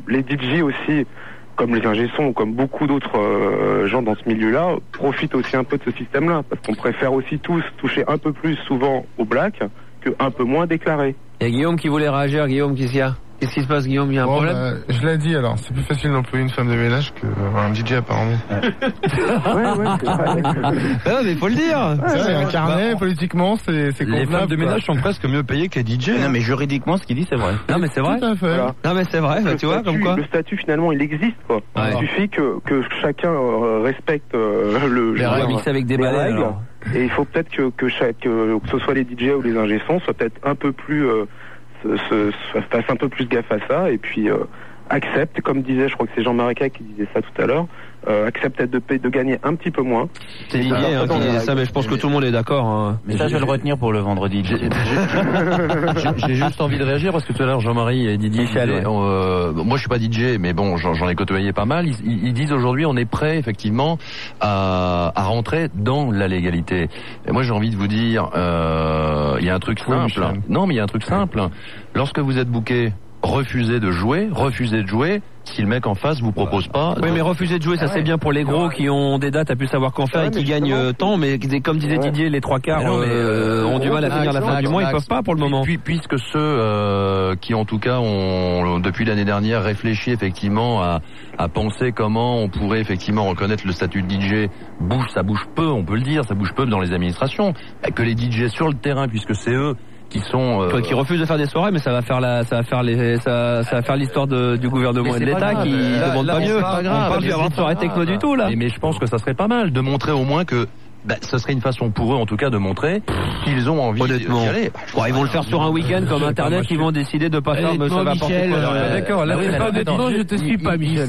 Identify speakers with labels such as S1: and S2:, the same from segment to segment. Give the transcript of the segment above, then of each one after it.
S1: les DJ aussi, comme les ingé sons, comme beaucoup d'autres gens dans ce milieu-là, profitent aussi un peu de ce système-là, parce qu'on préfère aussi tous toucher un peu plus souvent au black que un peu moins déclaré.
S2: Il y a Guillaume qui voulait réagir. Guillaume, qu'est-ce qu'il y a ? Qu'est-ce qui se passe, Guillaume ? Il y a un problème ?
S3: Je l'ai dit, alors, c'est plus facile d'employer une femme de ménage qu'un DJ, apparemment.
S1: Ouais, c'est vrai.
S2: Ah, mais faut le dire.
S3: C'est vrai, un carnet, politiquement, c'est convenable.
S4: Les femmes de ménage sont presque mieux payées que les DJ.
S5: Non, mais juridiquement, ce qu'il dit, c'est vrai.
S2: Non, mais c'est vrai.
S3: Tout à fait.
S1: Voilà.
S2: Non, mais c'est vrai, tu vois, comme quoi.
S1: Le statut, finalement, il existe, quoi.
S2: Ouais.
S1: Il suffit que chacun respecte
S2: Les règles mixées avec des
S1: les
S2: balais,
S1: règles.
S2: alors.
S1: Et il faut peut-être que ce soit les DJ ou les ingé sons, soient peut-être un peu plus fassent un peu plus gaffe à ça, et puis accepte, comme disait, je crois que c'est Jean Maréca qui disait ça tout à l'heure, accepte peut-être de gagner un petit peu moins.
S2: C'est Didier qui disait ça, mais je pense que tout le monde est d'accord. Hein.
S5: Mais ça, je vais le retenir pour le vendredi.
S4: J'ai juste envie de réagir parce que tout à l'heure Jean-Marie et Didier disaient, moi je suis pas DJ, mais bon, j'en ai côtoyé pas mal. Ils disent aujourd'hui on est prêt effectivement à rentrer dans la légalité. Et moi j'ai envie de vous dire, il y a un truc simple. Non, mais il y a un truc simple. Lorsque vous êtes booké, refusez de jouer. Si le mec en face vous propose pas.
S2: Oui, mais refuser de jouer, ça c'est bien pour les gros qui ont des dates à plus savoir qu'en faire et qui gagnent tant, mais comme disait Didier, les trois quarts ont du mal à finir la fin du mois, ils peuvent pas pour le moment.
S4: Puisque ceux qui en tout cas ont depuis l'année dernière réfléchi effectivement à penser comment on pourrait effectivement reconnaître le statut de DJ, ça bouge peu, on peut le dire, ça bouge peu dans les administrations. Que les DJ sur le terrain, puisque c'est eux qui sont
S2: qui refusent de faire des soirées, mais ça va faire l'histoire du gouvernement et de l'État qui demande pas mieux. On parle plus d'avoir de soirée techno du tout là.
S4: Mais je pense que ça serait pas mal de montrer au moins que ce serait une façon pour eux en tout cas de montrer qu'ils ont envie d'y aller.
S2: Ils vont le faire sur un week-end comme Internet, ils vont décider de pas faire, mais ça va porter quoi.
S6: D'accord, là honnêtement je te suis pas Michel.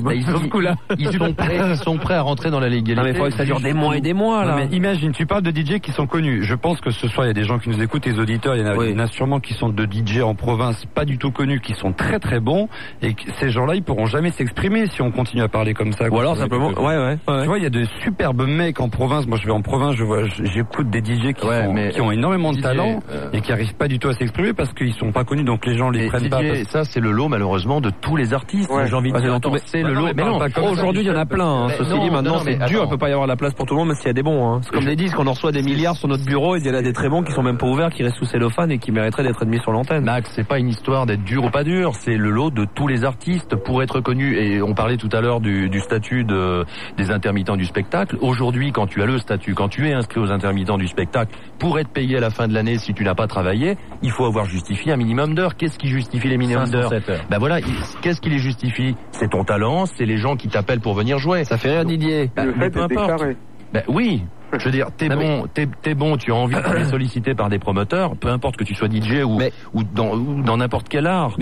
S4: Ils sont prêts à rentrer dans la légalité.
S2: Non mais il faudrait que ça dure des mois et des mois là.
S4: Mais imagine, tu parles de DJ qui sont connus. Je pense que ce soir il y a des gens qui nous écoutent, les auditeurs, il y en a sûrement qui sont de DJ en province pas du tout connus, qui sont très très bons, et ces gens-là ils pourront jamais s'exprimer si on continue à parler comme ça.
S2: Ou alors simplement
S4: tu vois, il y a de superbes mecs en province. Moi je vais en province, j'écoute des DJ qui ont énormément de talent et qui arrivent pas du tout à s'exprimer parce qu'ils sont pas connus, donc les gens les prennent pas. Ça c'est le lot malheureusement de tous les artistes. J'ai envie de dire, c'est le lot.
S2: Mais non, aujourd'hui il y en a plein. Ceci dit, maintenant c'est dur, il peut pas y avoir la place pour tout le monde, même s'il y a des bons. C'est comme des disques, on en reçoit des milliards sur notre bureau et il y en a des très bons qui sont même pas ouverts, qui restent sous cellophane et qui mériteraient d'être admis sur l'antenne.
S4: Max, c'est pas une histoire d'être dur ou pas dur, c'est le lot de tous les artistes pour être connus. Et on parlait tout à l'heure du statut des intermittents du spectacle. Aujourd'hui, quand tu as le statut, quand tu es inscrit aux intermittents du spectacle, pour être payé à la fin de l'année si tu n'as pas travaillé, il faut avoir justifié un minimum d'heures. Qu'est-ce qui justifie les minimums d'heures ? Voilà, qu'est-ce qui les justifie ? C'est ton talent, c'est les gens qui t'appellent pour venir jouer.
S2: Ça fait rire Didier.
S1: Le fait de déclarer.
S4: Oui. Je veux dire, t'es bon, tu as envie de les solliciter par des promoteurs, peu importe que tu sois DJ ou dans n'importe quel art.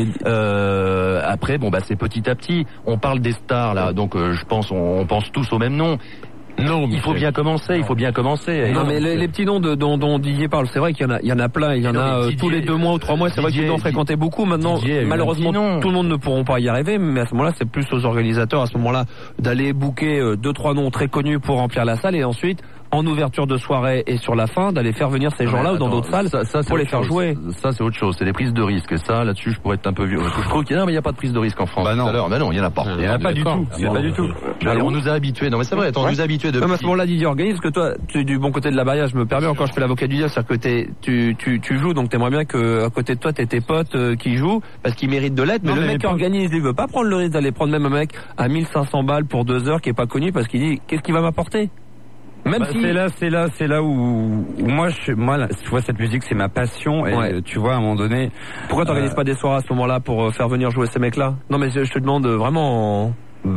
S4: Après, c'est petit à petit. On parle des stars là, donc je pense, on pense tous au même nom. Non, il faut bien commencer.
S2: Non, mais les petits noms dont Didier parle, c'est vrai qu'il y en a plein. Il y en a tous les 2 mois ou 3 mois. C'est vrai qu'ils en fréquentaient beaucoup. Maintenant, malheureusement, tout le monde ne pourront pas y arriver. Mais à ce moment-là, c'est plus aux organisateurs, à ce moment-là, d'aller booker 2-3 noms très connus pour remplir la salle et ensuite, en ouverture de soirée et sur la fin, d'aller faire venir ces gens-là ou dans d'autres salles pour les faire jouer.
S4: Ça, c'est autre chose. C'est des prises de risque. Et ça, là-dessus, je pourrais être un peu vieux. Je trouve qu'il y a, mais il n'y a pas de prise de risque en France.
S2: Non,
S4: il y en a pas.
S2: Il n'y en a pas du tout.
S4: Pas du tout. On nous a habitués. Non, mais c'est vrai. On nous a habitués depuis.
S2: À ce moment-là, Didier organise, parce que toi, tu es du bon côté de la barrière. Je me permets encore, je fais l'avocat du diable, c'est-à-dire que tu joues, donc t'aimerais bien que à côté de toi, t'aies tes potes qui jouent, parce qu'ils méritent de l'être. Mais le mec qui organise, il veut pas prendre le risque d'aller prendre même un mec à 1500 balles pour 2 heures qui est pas connu, parce qu'il dit, qu'est-ce qu'il va m'apporter? Même si...
S7: C'est là où moi, tu vois, cette musique, c'est ma passion, et tu vois, à un moment donné.
S2: Pourquoi t'organises pas des soirées à ce moment-là pour faire venir jouer ces mecs-là? Non, mais je te demande vraiment.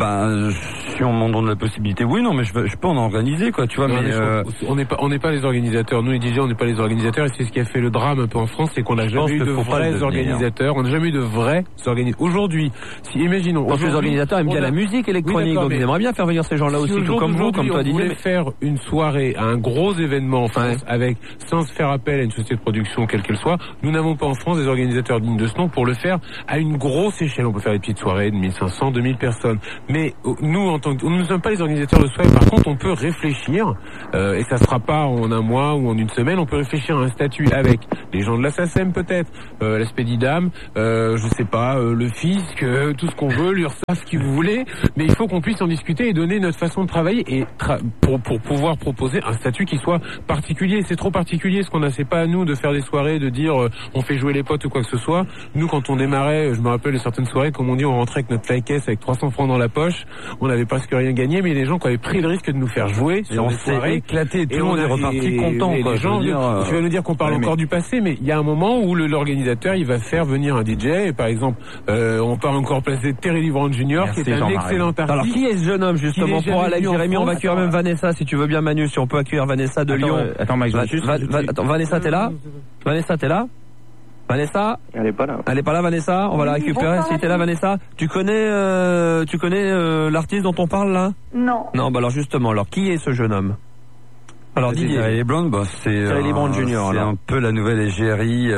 S7: Si on m'en donne la possibilité, oui, non, mais je peux en organiser, quoi, tu vois, mais
S6: on n'est pas les organisateurs. Nous, les DJ, on n'est pas les organisateurs, et c'est ce qui a fait le drame un peu en France, c'est qu'on n'a jamais eu de vrais organisateurs. On n'a jamais eu de vrais organisateurs. Aujourd'hui, imaginons.
S2: Les organisateurs aiment bien la musique électronique, donc ils aimeraient bien faire venir ces gens-là aussi, tout comme vous, comme toi, Didier.
S6: On voulait faire une soirée à un gros événement en France, sans se faire appel à une société de production, quelle qu'elle soit. Nous n'avons pas en France des organisateurs dignes de ce nom pour le faire à une grosse échelle. On peut faire des petites soirées de 1500, 2000 personnes. Mais nous, en tant nous ne sommes pas les organisateurs de soirée. Par contre, on peut réfléchir, et ça sera pas en un mois ou en une semaine. On peut réfléchir à un statut avec les gens de la SACEM peut-être, la Spédidam, je sais pas, le fisc, tout ce qu'on veut, l'URSSAF, qui vous voulez. Mais il faut qu'on puisse en discuter et donner notre façon de travailler et pour pouvoir proposer un statut qui soit particulier. C'est trop particulier ce qu'on a. C'est pas à nous de faire des soirées, de dire on fait jouer les potes ou quoi que ce soit. Nous, quand on démarrait, je me rappelle de certaines soirées, comme on dit, on rentrait avec notre flycase avec 300 francs dans la poche. On n'avait presque rien gagné, mais il y a des gens qui avaient pris le risque de nous faire jouer sur des soirées.
S7: Éclaté, tout le monde est reparti content.
S6: Et les gens, tu vas nous dire qu'on parle encore du passé, mais il y a un moment où l'organisateur, il va faire venir un DJ, et par exemple, on peut encore placer Terry Lee Brown Jr., qui est un excellent artiste.
S2: Alors, qui est ce jeune homme, justement, pour Alex Jérémy? On va accueillir même Vanessa, si tu veux bien, Manu, si on peut accueillir Vanessa de Lyon.
S5: Attends, Mike,
S2: attends, Vanessa, t'es là? Vanessa, t'es là? Vanessa?
S1: Elle est pas là.
S2: Elle est pas là, Vanessa? On va la récupérer. Si t'es là, Vanessa, tu connais l'artiste dont on parle, là?
S8: Non.
S2: Non, bah alors justement, alors, qui est ce jeune homme? Alors Didier.
S7: Terry Lee Brown, c'est un peu la nouvelle égérie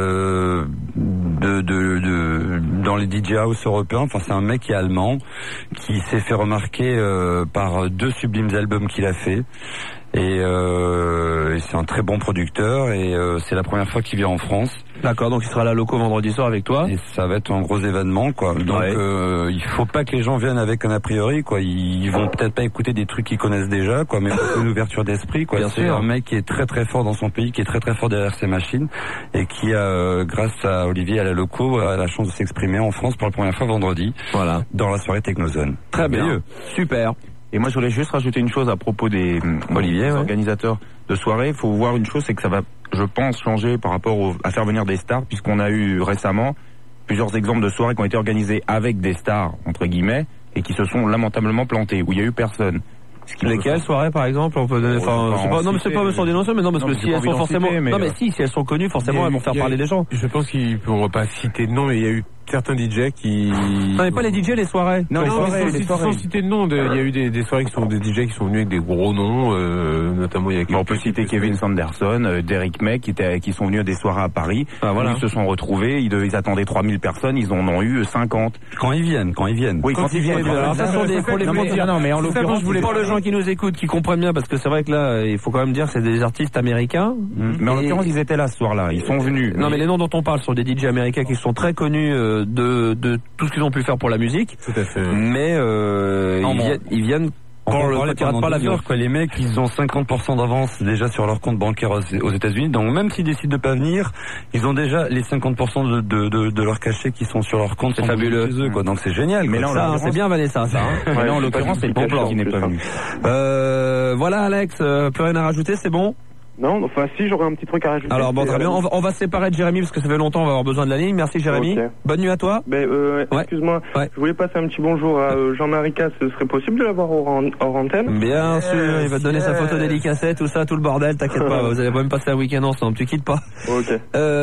S7: dans les DJ house européens. Enfin, c'est un mec qui est allemand, qui s'est fait remarquer par 2 sublimes albums qu'il a fait. Et c'est un très bon producteur et c'est la première fois qu'il vient en France.
S2: D'accord, donc il sera là loco vendredi soir avec toi.
S7: Et ça va être un gros événement, quoi. Donc il faut pas que les gens viennent avec un a priori, quoi. Ils vont peut-être pas écouter des trucs qu'ils connaissent déjà, quoi, mais une ouverture d'esprit, quoi.
S2: Bien
S7: c'est
S2: sûr.
S7: un mec qui est très très fort dans son pays, qui est très très fort derrière ses machines et qui a, grâce à Olivier à la loco, a la chance de s'exprimer en France pour la première fois vendredi.
S2: Voilà.
S7: Dans la soirée Technozone.
S2: Très bien. Super.
S5: Et moi, je voulais juste rajouter une chose à propos des organisateurs de soirée. Il faut voir une chose, c'est que ça va, je pense, changer par rapport à faire venir des stars, puisqu'on a eu récemment plusieurs exemples de soirées qui ont été organisées avec des stars, entre guillemets, et qui se sont lamentablement plantées, où il y a eu personne.
S2: Lesquelles soirées, par exemple, on peut donner, non, mais c'est pas sur des noms, mais non, parce que si elles sont forcément, non, mais si elles sont connues, forcément, elles vont faire parler les gens.
S6: Je pense qu'ils ne pourront pas citer de nom, mais il y a eu certains DJ qui...
S2: Non, mais pas les DJ, les soirées.
S6: Non, les soirées. Sans citer de nom, il y a eu des soirées qui sont des DJ qui sont venus avec des gros noms, notamment il y a...
S5: On peut citer Kevin Sanderson, Derrick May, qui sont venus à des soirées à Paris.
S2: Ah, voilà.
S5: Ils se sont retrouvés, ils attendaient 3000 personnes, ils en ont eu 50.
S7: Quand ils viennent.
S5: Oui, quand ils viennent.
S2: Alors, ça sont des, pour les
S5: non, mais en l'occurrence,
S2: pour les gens qui nous écoutent, qui comprennent bien, parce que c'est vrai que là, il faut quand même dire que c'est des artistes américains.
S5: Mais en l'occurrence, ils étaient là ce soir-là, ils sont venus.
S2: Non, mais les noms dont on parle sont des DJ américains qui sont très connus de tout ce qu'ils ont pu faire pour la musique.
S6: Tout à fait.
S2: Mais ils viennent quand
S7: pas l'avion, quoi. Les mecs, ils ont 50% d'avance déjà sur leur compte bancaire aux États-Unis. Donc même s'ils décident de pas venir, ils ont déjà les 50% de leur cachet qui sont sur leur compte.
S2: C'est fabuleux.
S7: Chez eux, quoi. Donc c'est génial.
S2: Mais là, ça, c'est bien Vanessa, ça.
S5: Mais là, en l'occurrence, c'est le bon plan qui n'est pas venu.
S2: Voilà, Alex, plus rien à rajouter, c'est bon?
S1: Non, enfin si, j'aurais un petit truc à rajouter.
S2: Alors bon, très bien, on va se séparer de Jérémy parce que ça fait longtemps, on va avoir besoin de la ligne. Merci Jérémy. Okay. Bonne nuit à toi.
S1: Excuse-moi, je voulais passer un petit bonjour à Jean-Marie Casse. Ce serait possible de l'avoir hors antenne?
S2: Bien sûr, il va te donner sa photo dédicacée, tout ça, tout le bordel, t'inquiète pas, vous allez même passer un week-end ensemble, tu quittes pas.
S1: Ok.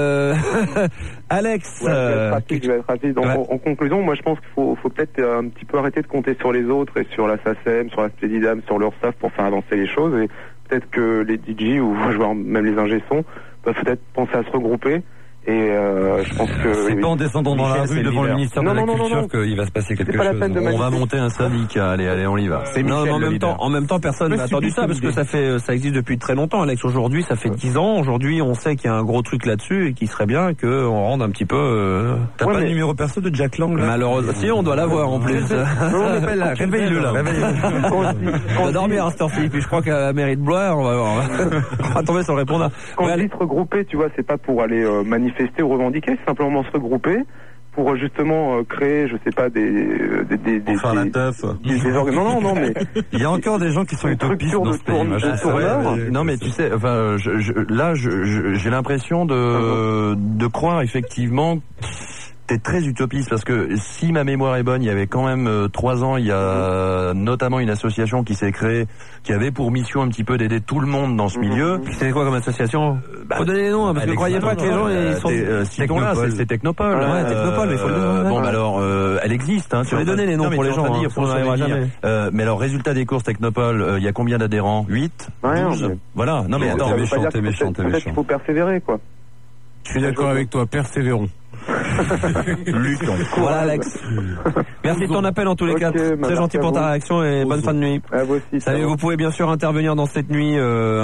S2: Alex...
S1: je vais être rapide. En conclusion, moi je pense qu'il faut peut-être un petit peu arrêter de compter sur les autres et sur la SACEM, sur la Spédidam, sur l'URSSAF pour faire avancer les choses. Et peut-être que les DJ ou même les ingé-sons peuvent peut-être penser à se regrouper et je pense que...
S7: C'est pas en descendant dans la rue devant le ministère de la Culture qu'il va se passer quelque chose.
S4: On va monter un syndicat, allez, on y va.
S2: Non, en même temps, personne n'a attendu ça parce que ça existe depuis très longtemps, Alex. Aujourd'hui, ça fait 10 ans. Aujourd'hui, on sait qu'il y a un gros truc là-dessus et qu'il serait bien qu'on rende un petit peu...
S7: T'as pas le numéro perso de Jack Lang, là?
S2: Malheureusement, si, on doit l'avoir en plus.
S7: Réveille-le, là.
S2: On va dormir à cette heure-ci. Puis je crois qu'à la mairie de Blois, on va tomber sur le répondeur.
S1: Quand on dit se regrouper, tu vois, c'est pas pour aller manifester ou revendiquer, c'est simplement se regrouper pour justement créer, je sais pas,
S7: pour faire la teuf.
S1: Non, mais
S7: il y a encore des gens qui sont utopistes dans ce pays.
S4: Non, mais tu sais, enfin, j'ai l'impression de croire effectivement. T'es très utopiste parce que si ma mémoire est bonne, il y avait quand même 3 ans, il y a notamment une association qui s'est créée, qui avait pour mission un petit peu d'aider tout le monde dans ce milieu.
S2: C'est quoi comme association? Faut donner les noms, parce que croyez pas que les gens ils sont...
S4: Citons-là, c'est Technopole.
S2: Ouais, Technopole, mais il faut le dire.
S4: Bon, bah alors, elle existe. Hein,
S2: tu vas donner les noms pour les gens, on n'arrivera jamais.
S4: Mais alors, résultat des courses Technopole, il y a combien d'adhérents? 8? 12? Voilà. Non, mais attends,
S1: t'es méchant. Peut-être qu'il faut persévérer, quoi.
S6: Je suis d'accord avec toi, persévérons.
S5: Luttons.
S2: Voilà, Alex. Merci de ton appel en tous les cas. Très gentil pour ta réaction et bonne fin de nuit.
S1: Vous aussi.
S2: Salut, vous pouvez bien sûr intervenir dans cette nuit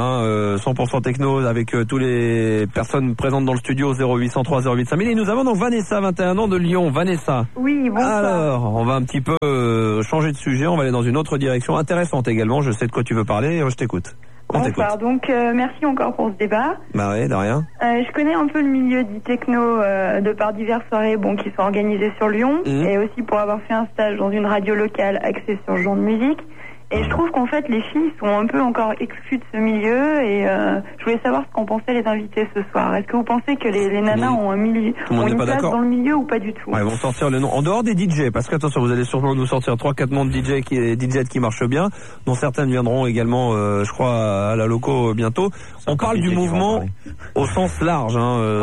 S2: 100% techno avec tous les personnes présentes dans le studio 0803 08 5000. Et nous avons donc Vanessa, 21 ans de Lyon. Vanessa.
S8: Oui, bonsoir.
S2: Alors, on va un petit peu changer de sujet. On va aller dans une autre direction intéressante également. Je sais de quoi tu veux parler. Je t'écoute.
S8: Bonsoir, donc merci encore pour ce débat.
S2: Bah ouais, de rien.
S8: Je connais un peu le milieu du techno de par diverses soirées qui sont organisées sur Lyon et aussi pour avoir fait un stage dans une radio locale axée sur le genre de musique. Et je trouve qu'en fait les filles sont un peu encore exclues de ce milieu et je voulais savoir ce qu'en pensaient les invités ce soir. Est-ce que vous pensez que les nanas ont une place dans le milieu ou pas du tout?
S2: Ouais, ils vont sortir le nom en dehors des DJ, parce qu'attention, vous allez sûrement nous sortir 3-4 noms de DJ qui marchent bien, dont certaines viendront également, je crois, à la loco bientôt. On parle du mouvement au sens large,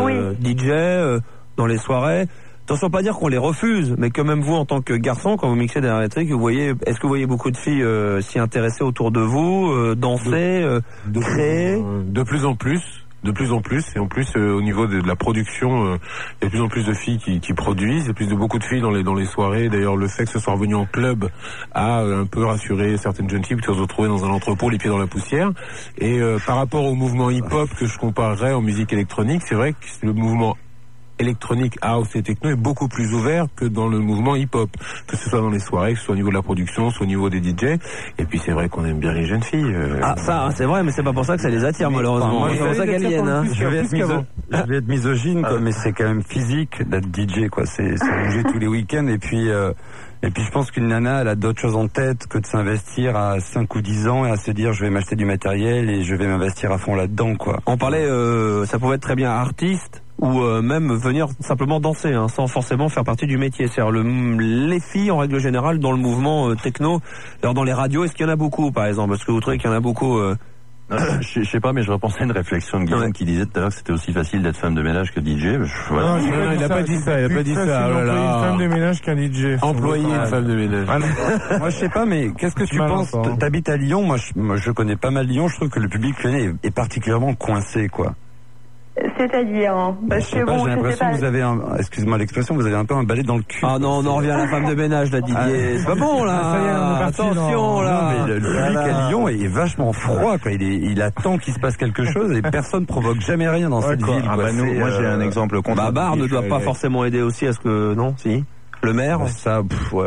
S2: DJ dans les soirées. Attention, pas dire qu'on les refuse, mais que même vous, en tant que garçon, quand vous mixez derrière les trucs, est-ce que vous voyez beaucoup de filles s'y intéresser autour de vous, danser, créer?
S6: De plus en plus. Et en plus au niveau de la production, il y a de plus en plus de filles qui produisent, il y a beaucoup de filles dans les soirées. D'ailleurs, le fait que ce soit revenu en club a un peu rassuré certaines jeunes filles qui se retrouvaient dans un entrepôt, les pieds dans la poussière. Et par rapport au mouvement hip-hop que je comparerais en musique électronique, c'est vrai que le mouvement électronique, house et techno est beaucoup plus ouvert que dans le mouvement hip-hop, que ce soit dans les soirées, que ce soit au niveau de la production, soit au niveau des DJ. Et puis c'est vrai qu'on aime bien les jeunes filles.
S2: Ça, c'est vrai, mais c'est pas pour ça que ça les attire malheureusement.
S7: Moi,
S2: c'est pour ça qu'elles viennent.
S7: Je vais être misogyne, quoi, mais c'est quand même physique d'être DJ, quoi. C'est bouger tous les week-ends et puis je pense qu'une nana, elle a d'autres choses en tête que de s'investir à 5 ou 10 ans et à se dire je vais m'acheter du matériel et je vais m'investir à fond là-dedans, quoi.
S2: On parlait, ça pouvait être très bien artiste ou même venir simplement danser, sans forcément faire partie du métier. C'est-à-dire les filles, en règle générale, dans le mouvement techno, alors dans les radios, est-ce qu'il y en a beaucoup, par exemple? Est-ce que vous trouvez qu'il y en a beaucoup
S4: je sais pas, mais je repensais à une réflexion de Guillaume qui disait tout à l'heure que c'était aussi facile d'être femme de ménage que DJ.
S3: Voilà. Non, il a pas dit ça. Une femme de ménage qu'un DJ.
S6: Employé une femme de ménage.
S7: Moi, je sais pas, mais qu'est-ce que tu penses? T'habites à Lyon. Moi, je connais pas mal Lyon. Je trouve que le public lyonnais est particulièrement coincé, quoi.
S8: C'est-à-dire, parce que bon,
S7: j'ai l'impression que vous avez excuse-moi l'expression, vous avez un peu un balai dans le cul.
S2: Ah non, on en revient à la femme de ménage, là, Didier. C'est pas bon, là. Attention, là.
S7: Non, mais le public à Lyon est vachement froid, quoi. Il attend qu'il se passe quelque chose et personne provoque jamais rien dans cette ville, quoi.
S5: Moi, j'ai un exemple contre.
S2: Bar ne doit pas forcément aider aussi à ce que, non, si? Le maire,
S7: ça,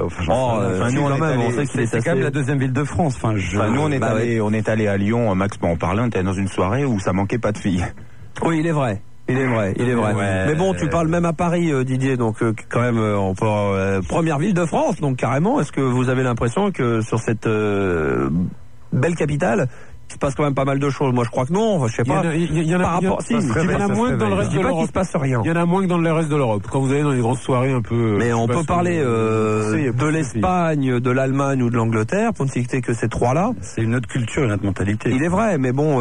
S5: nous on sait qu'il
S7: c'est quand même la deuxième ville de France.
S5: Nous on est allé à Lyon, Max peut en parler, on était dans une soirée où ça manquait pas de filles.
S2: Oui, il est vrai. Ouais. Mais bon, tu parles même à Paris, Didier, donc quand même, on peut première ville de France, donc carrément. Est-ce que vous avez l'impression que sur cette belle capitale, il se passe quand même pas mal de choses? Moi, je crois que non. Je sais pas.
S6: Il y en a moins que dans le reste de l'Europe.
S2: Il se passe rien.
S6: Il y en a moins que dans le reste de l'Europe. Quand vous allez dans les grosses soirées un peu.
S2: Mais on peut parler de l'Espagne, de l'Allemagne ou de l'Angleterre, pour ne citer que ces trois-là.
S7: C'est une autre culture, une autre mentalité.
S2: Il est vrai, mais bon,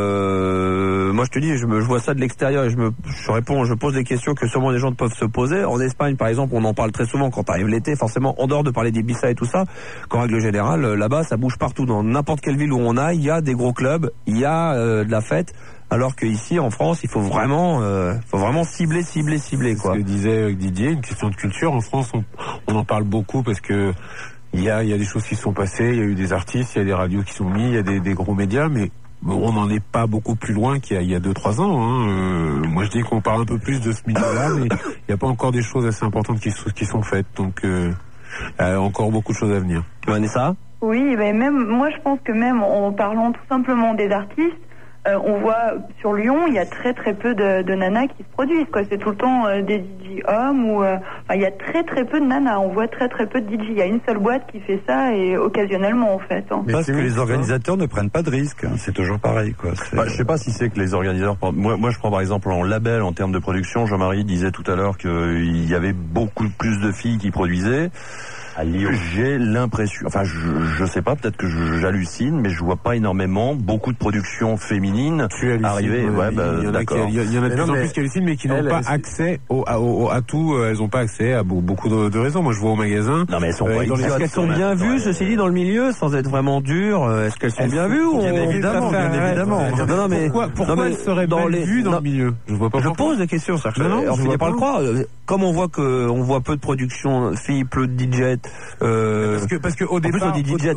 S2: moi je te dis, je vois ça de l'extérieur et je pose des questions que sûrement les gens peuvent se poser. En Espagne, par exemple, on en parle très souvent quand arrive l'été, forcément, en dehors de parler des Ibiza et tout ça, qu'en règle générale, là-bas, ça bouge partout. Dans n'importe quelle ville où on aille, il y a des gros clubs, il y a de la fête, alors qu'ici en France il faut vraiment cibler quoi.
S6: Ce que disait Didier, une question de culture. En France on en parle beaucoup parce que il y a des choses qui sont passées, il y a eu des artistes, il y a des radios qui sont mis, il y a des gros médias, mais on n'en est pas beaucoup plus loin qu'il y a 2-3 ans. Moi je dis qu'on parle un peu plus de ce milieu-là, mais il n'y a pas encore des choses assez importantes qui sont faites, donc encore beaucoup de choses à venir.
S2: Vanessa?
S8: Oui, mais même moi je pense que même en parlant tout simplement des artistes, on voit sur Lyon, il y a très très peu de nanas qui se produisent, quoi. C'est tout le temps des DJ hommes ou il y a très très peu de nanas. On voit très très peu de DJ. Il y a une seule boîte qui fait ça et occasionnellement en fait.
S7: Parce que les organisateurs ne prennent pas de risques. C'est toujours pareil, quoi.
S4: Je sais pas si c'est que les organisateurs. Moi, je prends par exemple en label, en termes de production. Jean-Marie disait tout à l'heure qu'il y avait beaucoup plus de filles qui produisaient.
S7: À Lyon.
S9: J'ai l'impression, enfin je sais pas, peut-être que j'hallucine, mais je vois pas énormément beaucoup de productions féminines arriver. Ouais, d'accord.
S6: Il y en a de plus en plus qui hallucinent, mais qui n'ont pas accès à tout. Elles n'ont pas accès à beaucoup de raisons. Moi, je vois au magasin.
S9: Non, mais elles sont pas.
S2: Est-ce qu'elles sont bien vues, ceci dit, dans le milieu, sans être vraiment dures? Est-ce qu'elles sont bien vues ou
S7: bien évidemment.
S2: Non, mais
S6: pourquoi elles seraient mal vues dans le milieu? Je vois pas.
S2: Je pose des questions, ça. On finit par le croire. Comme on voit peu de production filles, peu de DJ.
S6: Parce que au départ,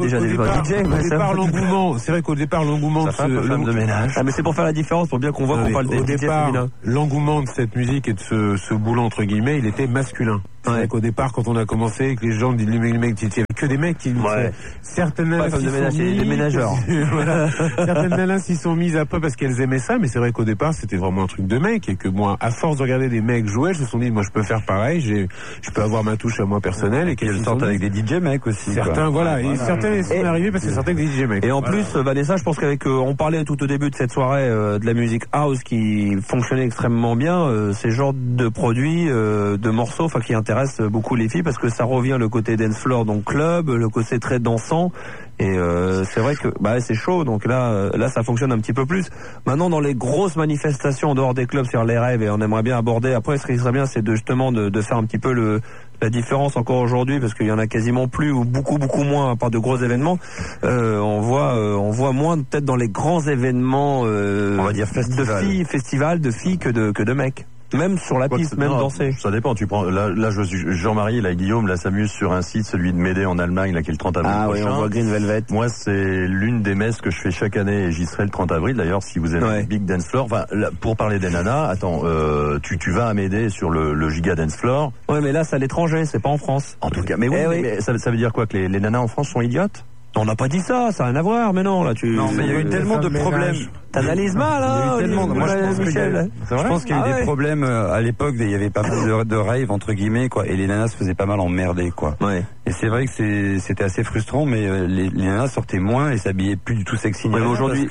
S6: l'engouement, c'est vrai qu'au départ, l'engouement de
S2: femme de ménage. Ah, mais c'est pour faire la différence, pour bien qu'on voit qu'on parle des DJ féminins.
S6: L'engouement de cette musique et de ce boulot entre guillemets, il était masculin. C'est vrai qu'au départ, quand on a commencé, que les gens disent les mecs, il y avait que des mecs qui certaines nanas s'y sont mises,
S2: des ménageurs.
S6: Certaines nanas s'y sont mises après parce qu'elles aimaient ça, mais c'est vrai qu'au départ, c'était vraiment un truc de mec et que moi, à force de regarder des mecs jouer, je me suis dit, moi, je peux faire pareil, je peux avoir ma touche à moi personnelle et qu'elles
S7: sortent avec des DJ mecs aussi.
S6: Certains, voilà, et certains sont arrivés parce que certains avec des DJ mecs.
S2: Et en plus, Vanessa, je pense qu'avec, on parlait tout au début de cette soirée de la musique house qui fonctionnait extrêmement bien, ces genres de produits, de morceaux, enfin qui intéressent beaucoup les filles parce que ça revient le côté dance floor, donc club, le côté très dansant. Et c'est vrai que c'est chaud, donc là ça fonctionne un petit peu plus. Maintenant, dans les grosses manifestations en dehors des clubs sur les rêves, et on aimerait bien aborder après, ce qui serait bien, c'est justement de faire un petit peu la différence encore aujourd'hui, parce qu'il y en a quasiment plus ou beaucoup moins à part de gros événements. On voit moins peut-être dans les grands événements on va dire festivals de filles que de mecs. Même sur la piste, même danser.
S9: Ça dépend. Tu prends là Jean-Marie, là Guillaume, là s'amuse sur un site, celui de Médée en Allemagne, là qui est le 30 avril.
S2: Ah oui, on voit Green Velvet.
S9: Moi, c'est l'une des messes que je fais chaque année et j'y serai le 30 avril. D'ailleurs, si vous avez Big Dance Floor, enfin, là, pour parler des nanas, attends, tu vas à Médée sur le Giga Dance Floor.
S2: Ouais, mais là, c'est à l'étranger, c'est pas en France.
S9: En tout cas, mais oui, mais ça veut dire quoi, que les nanas en France sont idiotes?
S2: On n'a pas dit ça a rien à voir, mais non, là
S7: Non, mais il y a eu tellement de problèmes.
S2: T'analyses mal, hein.
S7: Il y a eu tellement moi, je pense qu'il y a eu des problèmes à l'époque, il y avait pas mal de raves, entre guillemets, quoi, et les nanas se faisaient pas mal emmerder, quoi.
S2: Ouais.
S7: Et c'est vrai que c'était assez frustrant, mais les nanas sortaient moins et s'habillaient plus du tout sexy.
S2: Ouais, aujourd'hui,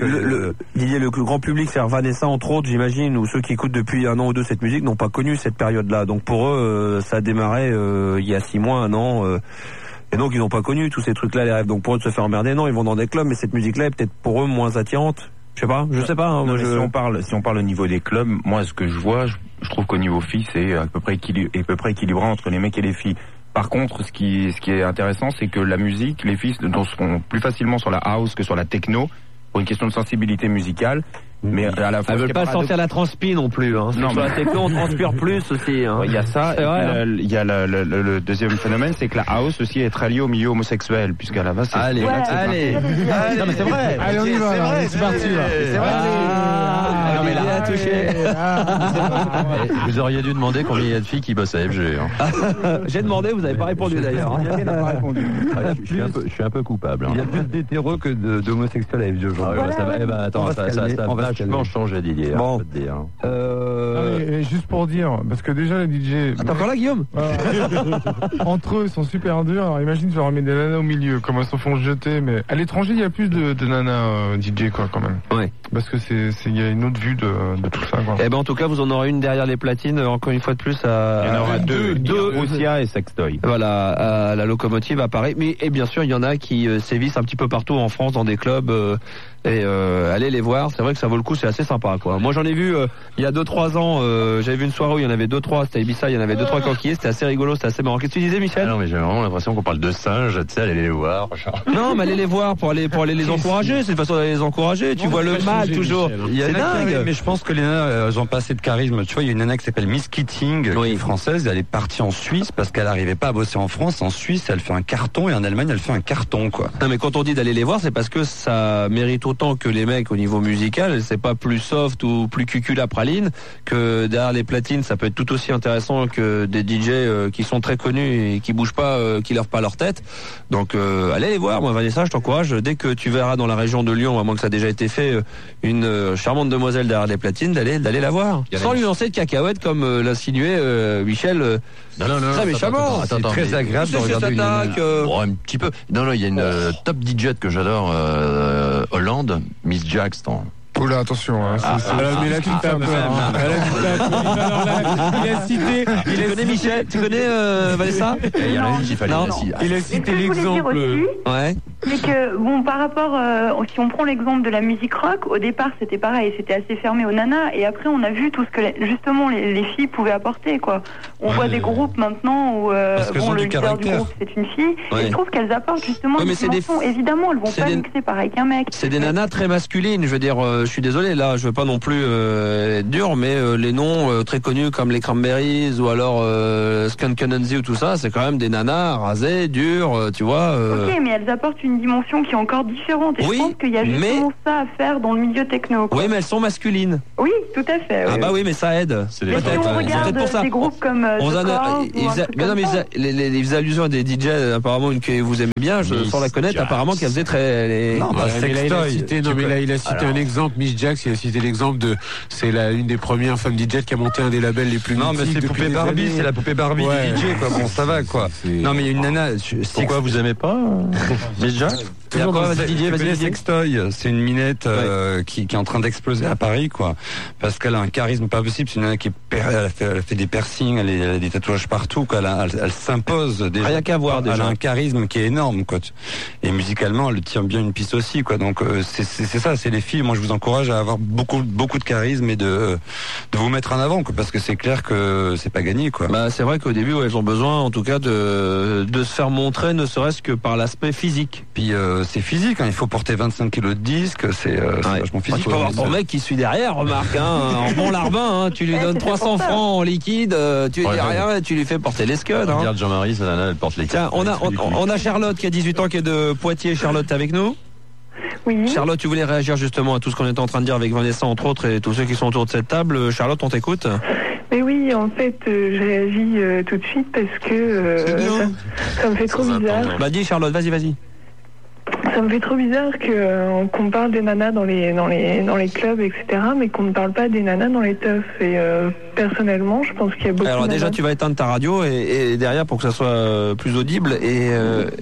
S2: le grand public, c'est Vanessa, entre autres, j'imagine, ou ceux qui écoutent depuis un an ou deux cette musique, n'ont pas connu cette période-là. Donc pour eux, ça a démarré il y a 6 mois, 1 an. Et donc ils n'ont pas connu tous ces trucs-là, les rêves. Donc pour eux de se faire emmerder, non, ils vont dans des clubs, mais cette musique-là est peut-être pour eux moins attirante. Je sais pas. Hein,
S5: si on parle au niveau des clubs, moi ce que je vois, je trouve qu'au niveau filles, c'est à peu près équilibré entre les mecs et les filles. Par contre, ce qui est intéressant, c'est que la musique, les filles seront plus facilement sur la house que sur la techno, pour une question de sensibilité musicale. Mais à la fois,
S2: elles veulent pas sentir la transpi non plus. Hein. Non, sur la techno, on transpire plus aussi. Hein.
S5: Il y a ça. Il y a le deuxième phénomène, c'est que la house aussi est très liée au milieu homosexuel, puisqu'à la base, c'est.
S2: Allez. Non mais c'est vrai.
S3: Allez, on y va. C'est parti.
S2: C'est vrai. Non mais là, touché.
S4: Vous auriez dû demander combien il y a de filles qui bossent à FG. Hein.
S2: J'ai demandé, vous n'avez pas répondu d'ailleurs.
S4: Je suis un peu coupable.
S7: Il y a plus d'hétéros que d'homosexuels à FG aujourd'hui.
S4: Attends, ça va vachement changer, Didier.
S2: Bon.
S3: Juste pour dire, parce que déjà les DJ.
S2: T'es encore là, Guillaume?
S3: Entre eux, ils sont super durs. Alors imagine, tu leur mets des nanas au milieu, comment elles se font jeter. Mais à l'étranger, il y a plus de nanas DJ, quoi, quand même.
S2: Ouais.
S3: Parce que il y a une autre vue de tout ça, quoi.
S2: Eh ben, en tout cas, vous en aurez une derrière les platines, encore une fois de plus.
S5: Il y en aura deux. Roussia et Sextoy.
S2: Voilà, à la locomotive à Paris. Mais, et bien sûr, il y en a qui sévissent un petit peu partout en France, dans des clubs. Et allez les voir, c'est vrai que ça vaut le coup, c'est assez sympa, quoi. Moi j'en ai vu il y a 2-3 ans, j'avais vu une soirée où il y en avait 2-3, c'était Ibiza, il y en avait 2-3 coquillés, c'était assez rigolo, c'était assez marrant. Qu'est-ce que tu disais, Michel?
S4: Non, mais j'ai vraiment l'impression qu'on parle de singes, tu sais, allez les voir.
S2: Non, mais allez les voir pour aller les encourager, c'est une façon d'aller les encourager, tu vois le mal toujours. C'est dingue.
S7: Mais je pense que les nanas ont pas assez de charisme. Tu vois, il y a une nana qui s'appelle Miss Keating, qui est française, elle est partie en Suisse parce qu'elle n'arrivait pas à bosser en France. En Suisse, elle fait un carton et en Allemagne, elle fait un carton, quoi.
S2: Non, mais quand on dit d'aller les voir, c'est parce que ça mérite autant que les mecs au niveau musical, c'est pas plus soft ou plus cucul à praline que derrière les platines, ça peut être tout aussi intéressant que des DJ qui sont très connus et qui bougent pas, qui lèvent pas leur tête. Donc allez les voir, moi Vanessa, je t'encourage, dès que tu verras dans la région de Lyon, à moins que ça a déjà été fait, une charmante demoiselle derrière les platines, d'aller la voir. Sans lui lancer de cacahuètes comme l'insinuait Michel.
S4: Non,
S2: très méchamment.
S7: C'est très agréable de regarder une
S4: un petit peu. Non, il y a une top DJ que j'adore, Hollande, Miss Jax.
S3: Oula, attention. Hein,
S6: mais là, tu tapes. Il a cité.
S2: Tu connais Michel? Tu connais Vanessa?
S6: Il a cité l'exemple.
S2: Ouais.
S8: C'est que, bon, par rapport, si on prend l'exemple de la musique rock, au départ c'était pareil, c'était assez fermé aux nanas, et après on a vu tout ce que justement les filles pouvaient apporter, quoi. On voit des groupes maintenant où bon, le leader du groupe c'est une fille, et je trouve qu'elles apportent justement une dimension. Évidemment, elles vont pas mixer pareil qu'un mec.
S2: C'est des nanas très masculines, je veux dire, je suis désolé, là, je veux pas non plus être dur, mais les noms très connus comme les Cranberries ou alors Skunk Anansi ou tout ça, c'est quand même des nanas rasées, dures, tu vois.
S8: Ok, mais elles apportent une dimension qui est encore différente. Et je pense qu'il y a justement ça à faire dans le milieu techno, quoi.
S2: Oui, mais elles sont masculines.
S8: Oui, tout à fait.
S2: Ah bah oui, mais ça aide.
S8: C'est peut-être pour ça. Des groupes comme
S2: ils faisaient allusion à des DJ apparemment que vous aimez bien, sans la connaître, apparemment qu'elles faisaient très.
S6: Il a cité un exemple, Miss Jax, il a cité l'exemple de, c'est une des premières femmes DJ qui a monté un des labels les plus mythiques.
S7: Non, mais c'est Poupée Barbie, c'est la Poupée Barbie du DJ, quoi. Bon, ça va, quoi. Non, mais il y a une nana.
S9: Pourquoi vous aimez pas Miss Jax?
S7: Sextoy, c'est une minette qui est en train d'exploser à Paris, quoi, parce qu'elle a un charisme pas possible. C'est une nana qui elle a fait des piercings, elle a des tatouages partout, quoi. Elle s'impose déjà.
S2: Rien qu'à voir déjà.
S7: Elle a un charisme qui est énorme, quoi. Et musicalement, elle tient bien une piste aussi, quoi. Donc c'est ça, c'est les filles. Moi, je vous encourage à avoir beaucoup de charisme et de vous mettre en avant, quoi, parce que c'est clair que c'est pas gagné, quoi.
S2: Bah c'est vrai qu'au début, elles ont besoin, en tout cas, de se faire montrer, ne serait-ce que par l'aspect physique.
S7: Puis c'est physique, hein. Il faut porter 25 kilos de disque, c'est vachement physique.
S2: Tu peux avoir ton mec qui suit derrière, remarque, en bon larbin, hein. Tu lui donnes 300 francs en liquide, tu lui dis rien et tu lui fais porter les scuds.
S9: Regarde Jean-Marie, sa nana, elle porte les.
S2: Tiens, on a Charlotte qui a 18 ans, qui est de Poitiers. Charlotte, avec nous?
S8: Oui.
S2: Charlotte, tu voulais réagir justement à tout ce qu'on était en train de dire avec Vanessa, entre autres, et tous ceux qui sont autour de cette table. Charlotte, on t'écoute.
S10: Mais oui, en fait, je réagis tout de suite parce que ça me fait trop bizarre.
S2: Bah dis Charlotte, vas-y.
S10: Ça me fait trop bizarre qu'on parle des nanas dans les clubs, etc., mais qu'on ne parle pas des nanas dans les teufs. Et personnellement, je pense qu'il y a beaucoup de nanas.
S2: Alors déjà, tu vas éteindre ta radio et derrière pour que ça soit plus audible. Et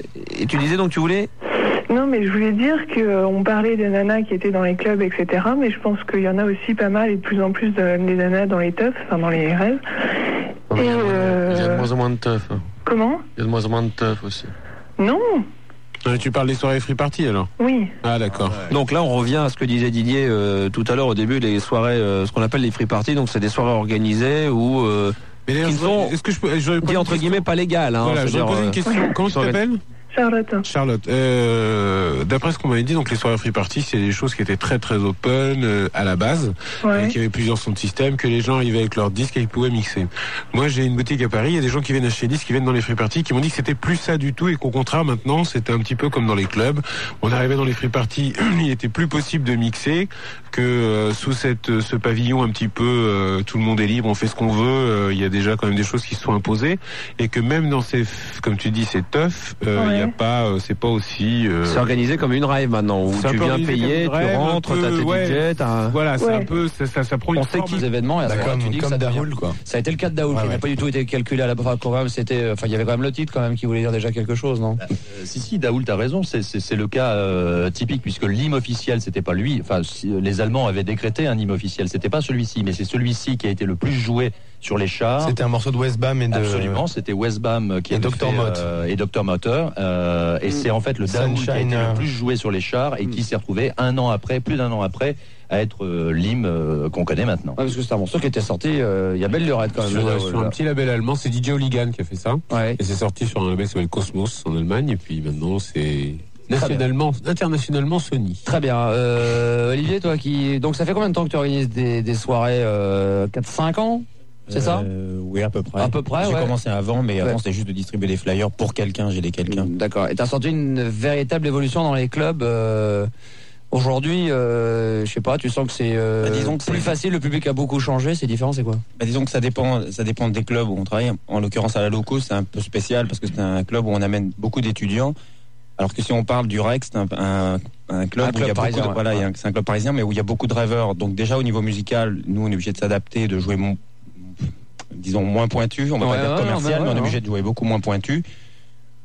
S2: tu disais donc tu voulais...
S10: Non, mais je voulais dire qu'on parlait des nanas qui étaient dans les clubs, etc., mais je pense qu'il y en a aussi pas mal et de plus en plus des nanas dans les teufs, enfin dans les rêves.
S6: Il y a de moins en moins de teufs.
S10: Comment ?
S6: Il y a de moins en moins de teufs aussi.
S10: Non.
S6: Tu parles des soirées free party alors?
S10: Oui.
S6: Ah d'accord.
S2: Donc là on revient à ce que disait Didier tout à l'heure au début, les soirées, ce qu'on appelle les free party, donc c'est des soirées organisées où qui sont, est-ce que je dis entre guillemets pas légales. Hein,
S6: voilà, je vais poser une question. Comment tu t'appelles? Charlotte. D'après ce qu'on m'avait dit, donc les soirées free party, c'est des choses qui étaient très très open à la base, qu'il y avait plusieurs sons de système, que les gens arrivaient avec leurs disques et ils pouvaient mixer. Moi, j'ai une boutique à Paris, il y a des gens qui viennent acheter des disques, qui viennent dans les free party, qui m'ont dit que c'était plus ça du tout et qu'au contraire maintenant, c'était un petit peu comme dans les clubs. On arrivait dans les free party, il était plus possible de mixer, que sous ce pavillon un petit peu, tout le monde est libre, on fait ce qu'on veut. Il y a déjà quand même des choses qui se sont imposées et que même dans ces, comme tu dis, ces teufs, il y a pas, c'est pas aussi.
S2: C'est organisé comme une rave maintenant où tu viens payer, tu rentres, t'as tes DJ,
S6: voilà, c'est un peu, ça prend une forme.
S2: On sait qu'ils événements, et tu dis que ça Daoul, quoi. Ça a été le cas de Daoul, qui n'a pas du tout été calculé à la base. Quand même, c'était, enfin, il y avait quand même le titre quand même qui voulait dire déjà quelque chose, non?
S9: Si, Daoul, t'as raison, c'est le cas typique puisque l'hymne officiel, c'était pas lui. Enfin, les Allemands avaient décrété un hymne officiel, c'était pas celui-ci, mais c'est celui-ci qui a été le plus joué sur les chars.
S11: C'était un morceau de Westbam et de...
S9: Absolument, c'était Westbam qui avait fait, et Dr. Motor. Et c'est en fait le Daoul qui a été le plus joué sur les chars et qui s'est retrouvé plus d'un an après, à être l'hymne qu'on connaît maintenant.
S2: Ouais, parce que c'est un morceau qui était sorti il y a belle lurette quand même.
S6: Sur un petit label allemand, c'est DJ Hooligan qui a fait ça. Ouais. Et c'est sorti sur un label qui s'appelle Cosmos en Allemagne. Et puis maintenant, c'est... internationalement Sony.
S2: Très bien. Olivier, toi donc ça fait combien de temps que tu organises des soirées 4-5 ans? C'est ça?
S11: Oui, à peu près.
S2: À peu près,
S11: J'ai commencé avant, mais avant c'était juste de distribuer des flyers pour quelqu'un, j'ai des quelqu'un.
S2: D'accord. Et t'as senti une véritable évolution dans les clubs aujourd'hui, je sais pas, tu sens que c'est plus facile, le public a beaucoup changé, c'est différent, c'est quoi?
S11: Disons que ça dépend des clubs où on travaille. En l'occurrence à la Loco, c'est un peu spécial parce que c'est un club où on amène beaucoup d'étudiants. Alors que si on parle du Rex, c'est un club où il y a parisien, beaucoup de, c'est un club parisien, mais où il y a beaucoup de rêveurs. Donc déjà au niveau musical, nous on est obligé de s'adapter, de jouer disons moins pointu, on va pas dire commercial, mais on est obligé de jouer beaucoup moins pointu.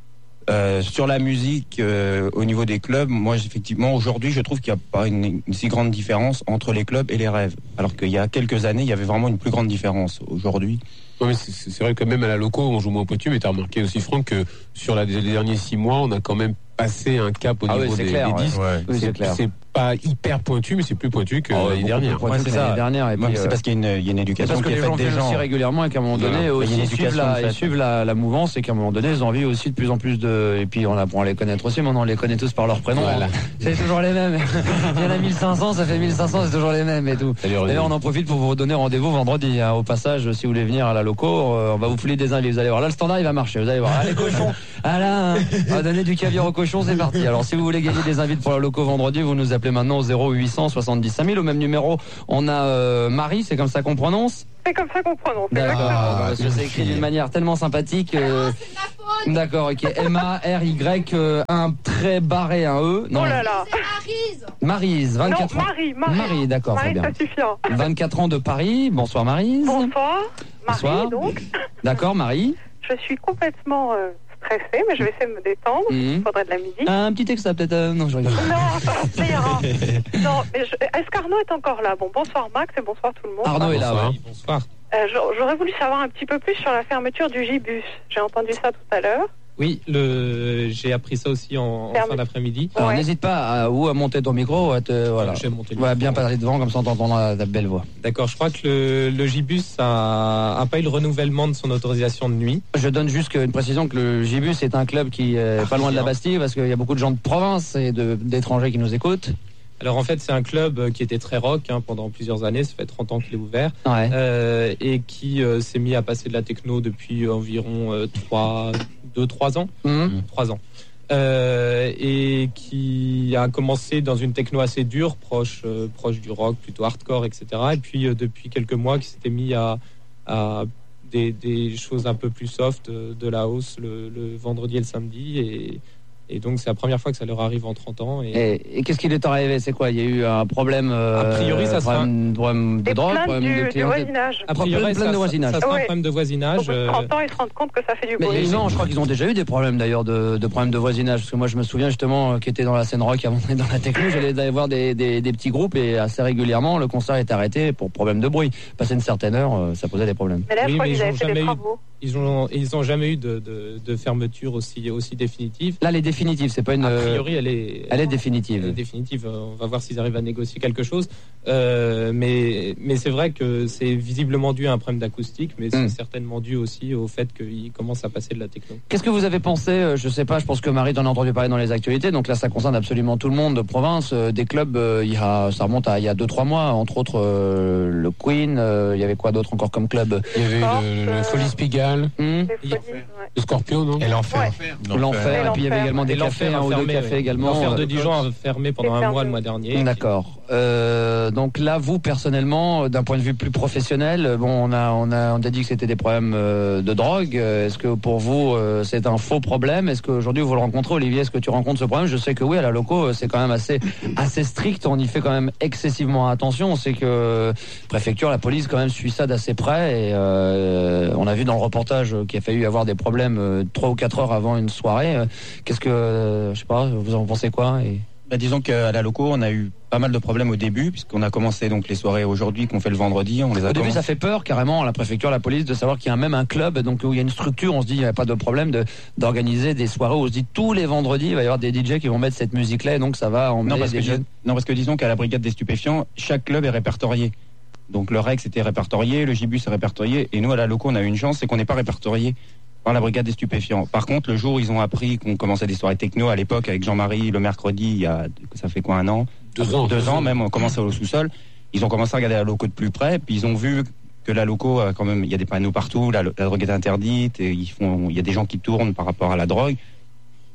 S11: Sur la musique, au niveau des clubs, moi effectivement aujourd'hui je trouve qu'il n'y a pas une si grande différence entre les clubs et les rêves. Alors qu'il y a quelques années, il y avait vraiment une plus grande différence. Aujourd'hui...
S6: Non, mais c'est vrai que même à la loco, on joue moins pointu, mais tu as remarqué aussi, Franck, que sur les derniers 6 mois, on a quand même passé un cap au niveau des disques.
S2: Ouais. Oui,
S6: c'est pas hyper pointu, mais c'est plus pointu que l'année dernière.
S2: C'est ça. L'année dernière. Et puis,
S11: c'est parce qu'il y a une éducation qui est faite des gens.
S2: Aussi régulièrement et qu'à un moment donné, ils suivent la mouvance et qu'à un moment donné, ils ont envie aussi de plus en plus de. Et puis on apprend à les connaître aussi. Maintenant, on les connaît tous par leur prénom. Voilà. C'est toujours les mêmes. Il y en a 1500, ça fait 1500, c'est toujours les mêmes et tout. D'ailleurs, on en profite pour vous donner rendez-vous vendredi. Au passage, si vous voulez venir à la loco, on va vous filer des invités. Vous allez voir. Là, le standard, il va marcher. Vous allez voir. Ah, les cochons. Ah là, on va donner du caviar aux cochons, c'est parti. Alors, si vous voulez gagner des invités pour la loco vendredi, vous nous appelez maintenant au 0870 5000. Au même numéro, on a Marie, c'est comme ça qu'on prononce?
S12: C'est comme ça qu'on prononce.
S2: D'accord, parce que c'est écrit d'une manière tellement sympathique. D'accord, ok. M-A-R-Y, un trait barré, un E.
S12: Non. Oh là là.
S2: Maryse, 24 ans. Marie, d'accord, très bien.
S12: Ça suffit.
S2: 24 ans de Paris. Bonsoir Maryse.
S12: Bonsoir.
S2: Bonsoir.
S12: Marie, donc.
S2: D'accord, Marie.
S12: Je suis complètement stressée, mais je vais essayer de me détendre. Il faudrait de la musique.
S2: Un petit extrait peut-être. Non, je rigole.
S12: Non, ça ira. Non, mais est-ce qu'Arnaud est encore là? Bon, bonsoir Max et bonsoir tout le monde.
S2: Arnaud est là,
S6: oui. Bonsoir.
S12: J'aurais voulu savoir un petit peu plus sur la fermeture du Gibus. J'ai entendu ça tout à l'heure.
S13: Oui, j'ai appris ça aussi en fin d'après-midi.
S2: Alors n'hésite pas à monter ton micro, voilà. Bien parler devant, comme ça on t'entendra ta belle voix.
S13: D'accord, je crois que le Gibus a pas eu le renouvellement de son autorisation de nuit.
S2: Je donne juste une précision que le Gibus est un club qui est pas loin de la Bastille, parce qu'il y a beaucoup de gens de province et d'étrangers qui nous écoutent.
S13: Alors en fait c'est un club qui était très rock pendant plusieurs années, ça fait 30 ans qu'il est ouvert, et qui s'est mis à passer de la techno depuis environ 2-3 ans. 3 ans. Et qui a commencé dans une techno assez dure, proche du rock, plutôt hardcore, etc. Et puis depuis quelques mois qui s'était mis à des choses un peu plus soft, de la house le vendredi et le samedi, et donc c'est la première fois que ça leur arrive en 30 ans.
S2: Et qu'est-ce qui leur est arrivé? C'est quoi? Il y a eu un problème
S13: a priori, ça sera
S2: problème de drogue, problème
S12: de voisinage.
S13: A priori, ça sera un problème de voisinage.
S12: Au bout de 30 ans, ils se rendent compte que ça fait du bruit.
S2: Mais non, je crois qu'ils ont déjà eu des problèmes d'ailleurs de problèmes de voisinage. Parce que moi, je me souviens justement qui était dans la scène rock avant d'être dans la techno. J'allais voir des petits groupes et assez régulièrement, le concert est arrêté pour problème de bruit. Passer une certaine heure, ça posait des problèmes.
S12: Mais là, je crois qu'ils avaient fait des travaux.
S13: Ils ont jamais eu de fermeture aussi définitive.
S2: Là, elle est définitive, c'est pas une.
S13: A priori, elle est
S2: définitive.
S13: Elle est définitive. On va voir s'ils arrivent à négocier quelque chose. Mais c'est vrai que c'est visiblement dû à un problème d'acoustique, mais c'est certainement dû aussi au fait qu'ils commencent à passer de la techno.
S2: Qu'est-ce que vous avez pensé? Je sais pas. Je pense que Marie t'en a entendu parler dans les actualités. Donc là, ça concerne absolument tout le monde de province, des clubs. Ça remonte à il y a 2-3 mois, entre autres le Queen. Il y avait quoi d'autre encore comme club?
S6: Il y avait le Folies Pigalle. Le Scorpion, non?
S2: Et l'Enfer. L'Enfer. Et puis il y avait également des cafés, un ou deux cafés également.
S13: L'Enfer de Dijon a fermé pendant un mois le mois dernier.
S2: D'accord. Donc là, vous personnellement, d'un point de vue plus professionnel, bon, on a dit que c'était des problèmes de drogue. Est-ce que pour vous, c'est un faux problème? Est-ce qu'aujourd'hui vous le rencontrez, Olivier? Est-ce que tu rencontres ce problème? Je sais que oui, à la loco, c'est quand même assez strict. On y fait quand même excessivement attention. On sait que préfecture, la police quand même suit ça d'assez près. Et on a vu dans le reportage qu'il a fallu avoir des problèmes 3 ou 4 heures avant une soirée. Qu'est-ce que, je sais pas, vous en pensez quoi?
S11: Disons qu'à la loco, on a eu pas mal de problèmes au début, puisqu'on a commencé donc les soirées aujourd'hui qu'on fait le vendredi. Au
S2: début, ça fait peur carrément, la préfecture, la police, de savoir qu'il y a même un club, donc où il y a une structure. On se dit, il n'y a pas de problème d'organiser des soirées où on se dit tous les vendredis, il va y avoir des DJ qui vont mettre cette musique-là, et donc ça va emmener
S11: parce que disons qu'à la brigade des stupéfiants, chaque club est répertorié. Donc le Rex était répertorié, le Gibus est répertorié, et nous à la loco, on a eu une chance, c'est qu'on n'est pas répertorié par la brigade des stupéfiants. Par contre, le jour où ils ont appris qu'on commençait des soirées techno à l'époque avec Jean-Marie le mercredi, ça fait quoi, 1 an? 2 ans même, on commençait au sous-sol. Ils ont commencé à regarder la loco de plus près, puis ils ont vu que la loco, quand même, il y a des panneaux partout, la drogue est interdite, et il y a des gens qui tournent par rapport à la drogue.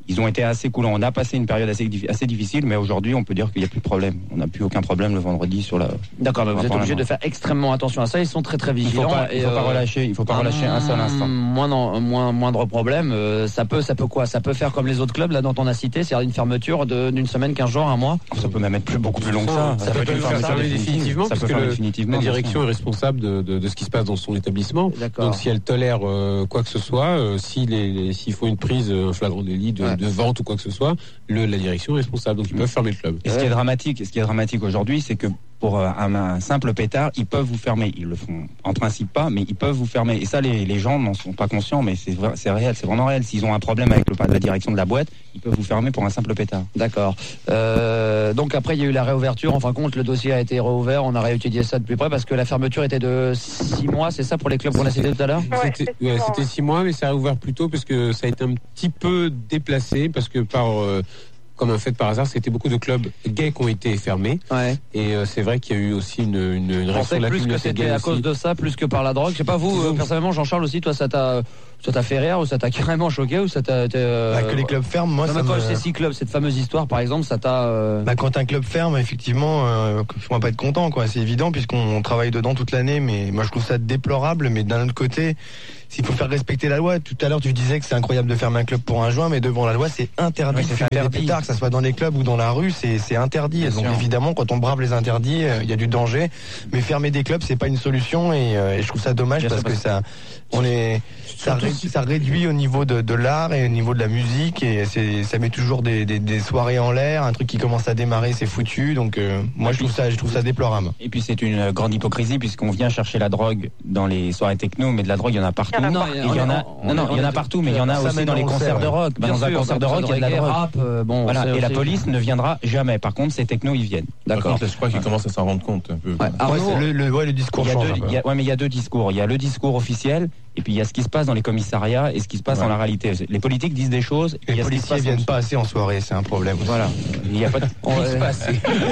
S11: ils ont été assez cool. On a passé une période assez difficile, mais aujourd'hui, on peut dire qu'il n'y a plus de problème. On n'a plus aucun problème le vendredi sur la.
S14: D'accord, mais vous êtes obligé de faire extrêmement attention à ça. Ils sont très très vigilants.
S11: Il faut pas relâcher un seul instant.
S14: Moindre problème. Ça peut quoi? Ça peut faire comme les autres clubs là dont on a cité, c'est-à-dire une fermeture d'une semaine, 15 jours, un mois.
S11: Ça peut même être beaucoup plus long que ça.
S6: Ça peut être une fermeture définitivement, parce que la direction est responsable de ce qui se passe dans son établissement. Donc si elle tolère quoi que ce soit, s'il faut une prise, un flagrant délit de vente ou quoi que ce soit, la direction est responsable. Donc ils peuvent fermer le club.
S11: Et ce qui est dramatique aujourd'hui, c'est que pour un simple pétard, ils peuvent vous fermer. Ils le font en principe pas, mais ils peuvent vous fermer. Et ça, les gens n'en sont pas conscients, mais c'est réel, c'est vraiment réel. S'ils ont un problème avec la direction de la boîte, ils peuvent vous fermer pour un simple pétard.
S14: D'accord. Donc après, il y a eu la réouverture. En fin de compte, le dossier a été réouvert. On a réétudié ça de plus près parce que la fermeture était de 6 mois. C'est ça pour les clubs qu'on a cité tout à l'heure?
S6: C'était 6 mois, mais ça a réouvert plus tôt parce que ça a été un petit peu déplacé parce que comme un fait par hasard, c'était beaucoup de clubs gays qui ont été fermés.
S14: Ouais.
S6: Et c'est vrai qu'il y a eu aussi une réaction de la communauté gay.
S14: Plus que c'était à cause de ça, plus que par la drogue. Je sais pas vous, personnellement, Jean-Charles aussi, toi, ça t'a fait rire ou ça t'a carrément choqué ou ça t'a
S15: que les clubs ferment, moi ça
S14: me... ces 6 clubs, cette fameuse histoire par exemple, ça t'a
S15: quand un club ferme, effectivement, faut pas être content, quoi. C'est évident puisqu'on travaille dedans toute l'année, mais moi je trouve ça déplorable. Mais d'un autre côté, s'il faut faire respecter la loi, tout à l'heure tu disais que c'est incroyable de fermer un club pour un juin, mais devant la loi c'est interdit de fumer des pétards, que ça soit dans les clubs ou dans la rue, c'est interdit. Bien donc sûr. Évidemment, quand on brave les interdits, il y a du danger. Mais fermer des clubs, c'est pas une solution, et je trouve ça dommage parce que ça réduit au niveau de l'art et au niveau de la musique, et ça met toujours des soirées en l'air. Un truc qui commence à démarrer, c'est foutu. Donc moi je trouve ça déplorable.
S11: Et puis c'est une grande hypocrisie puisqu'on vient chercher la drogue dans les soirées techno, mais de la drogue il y en a partout. Il y en a partout, mais il y en a aussi dans les concerts de rock. Dans un concert de rock, il y a de la drogue. Et la police ne viendra jamais. Par contre, ces technos, ils viennent.
S6: D'accord. Je crois qu'ils commencent à s'en rendre compte un peu.
S15: Le discours change.
S11: Mais il y a deux discours. Il y a le discours officiel, et puis il y a ce qui se passe dans les commissariats et ce qui se passe dans la réalité. Les politiques disent des choses.
S15: Les policiers viennent pas assez en soirée, c'est un problème.
S11: Voilà. Il n'y a pas de.
S15: Se passe.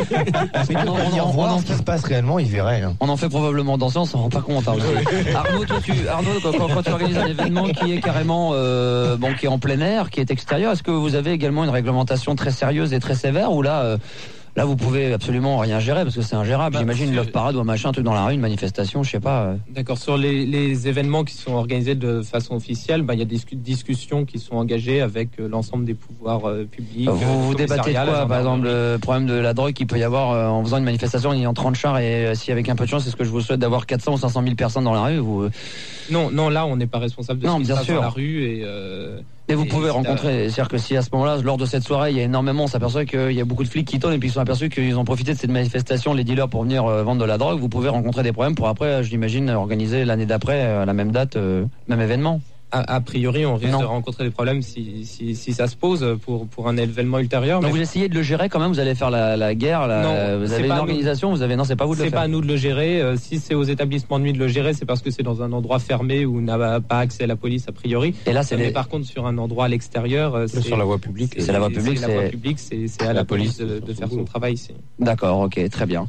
S15: On voir ce qui se passe réellement, ils verraient.
S14: On en fait probablement dans ça, on s'en rend pas compte. Arnaud, quand tu organises un événement qui est carrément qui est en plein air, qui est extérieur, est-ce que vous avez également une réglementation très sérieuse et très sévère, ou là vous pouvez absolument rien gérer parce que c'est ingérable? J'imagine une love parade ou un machin, un truc dans la rue, une manifestation, je sais pas.
S13: D'accord. Sur les événements qui sont organisés de façon officielle, il y a des discussions qui sont engagées avec l'ensemble des pouvoirs publics.
S14: Vous débattez de quoi? Par exemple, le problème de la drogue qu'il peut y avoir en faisant une manifestation, en ayant 30 chars, et si avec un peu de chance, c'est ce que je vous souhaite, d'avoir 400 ou 500 000 personnes dans la rue,
S13: Non, là on n'est pas responsable de ce qui se passe dans la rue
S14: et vous pouvez rencontrer, c'est-à-dire que si à ce moment-là, lors de cette soirée, il y a énormément, on s'aperçoit qu'il y a beaucoup de flics qui tournent et puis ils sont aperçus qu'ils ont profité de cette manifestation, les dealers, pour venir vendre de la drogue, vous pouvez rencontrer des problèmes pour après, j'imagine, organiser l'année d'après, à la même date, même événement.
S13: A priori, on risque de rencontrer des problèmes si ça se pose pour un événement ultérieur.
S14: Donc vous essayez de le gérer quand même, vous allez faire la guerre, vous avez une organisation, c'est pas vous de le faire.
S13: C'est pas à nous de le gérer. Si c'est aux établissements de nuit de le gérer, c'est parce que c'est dans un endroit fermé où on n'a pas accès à la police a priori.
S14: Et là,
S13: mais par contre, sur un endroit à l'extérieur, c'est
S6: sur la voie publique.
S14: C'est la voie publique.
S13: C'est à la police de faire son travail ici.
S14: D'accord, ok, très bien.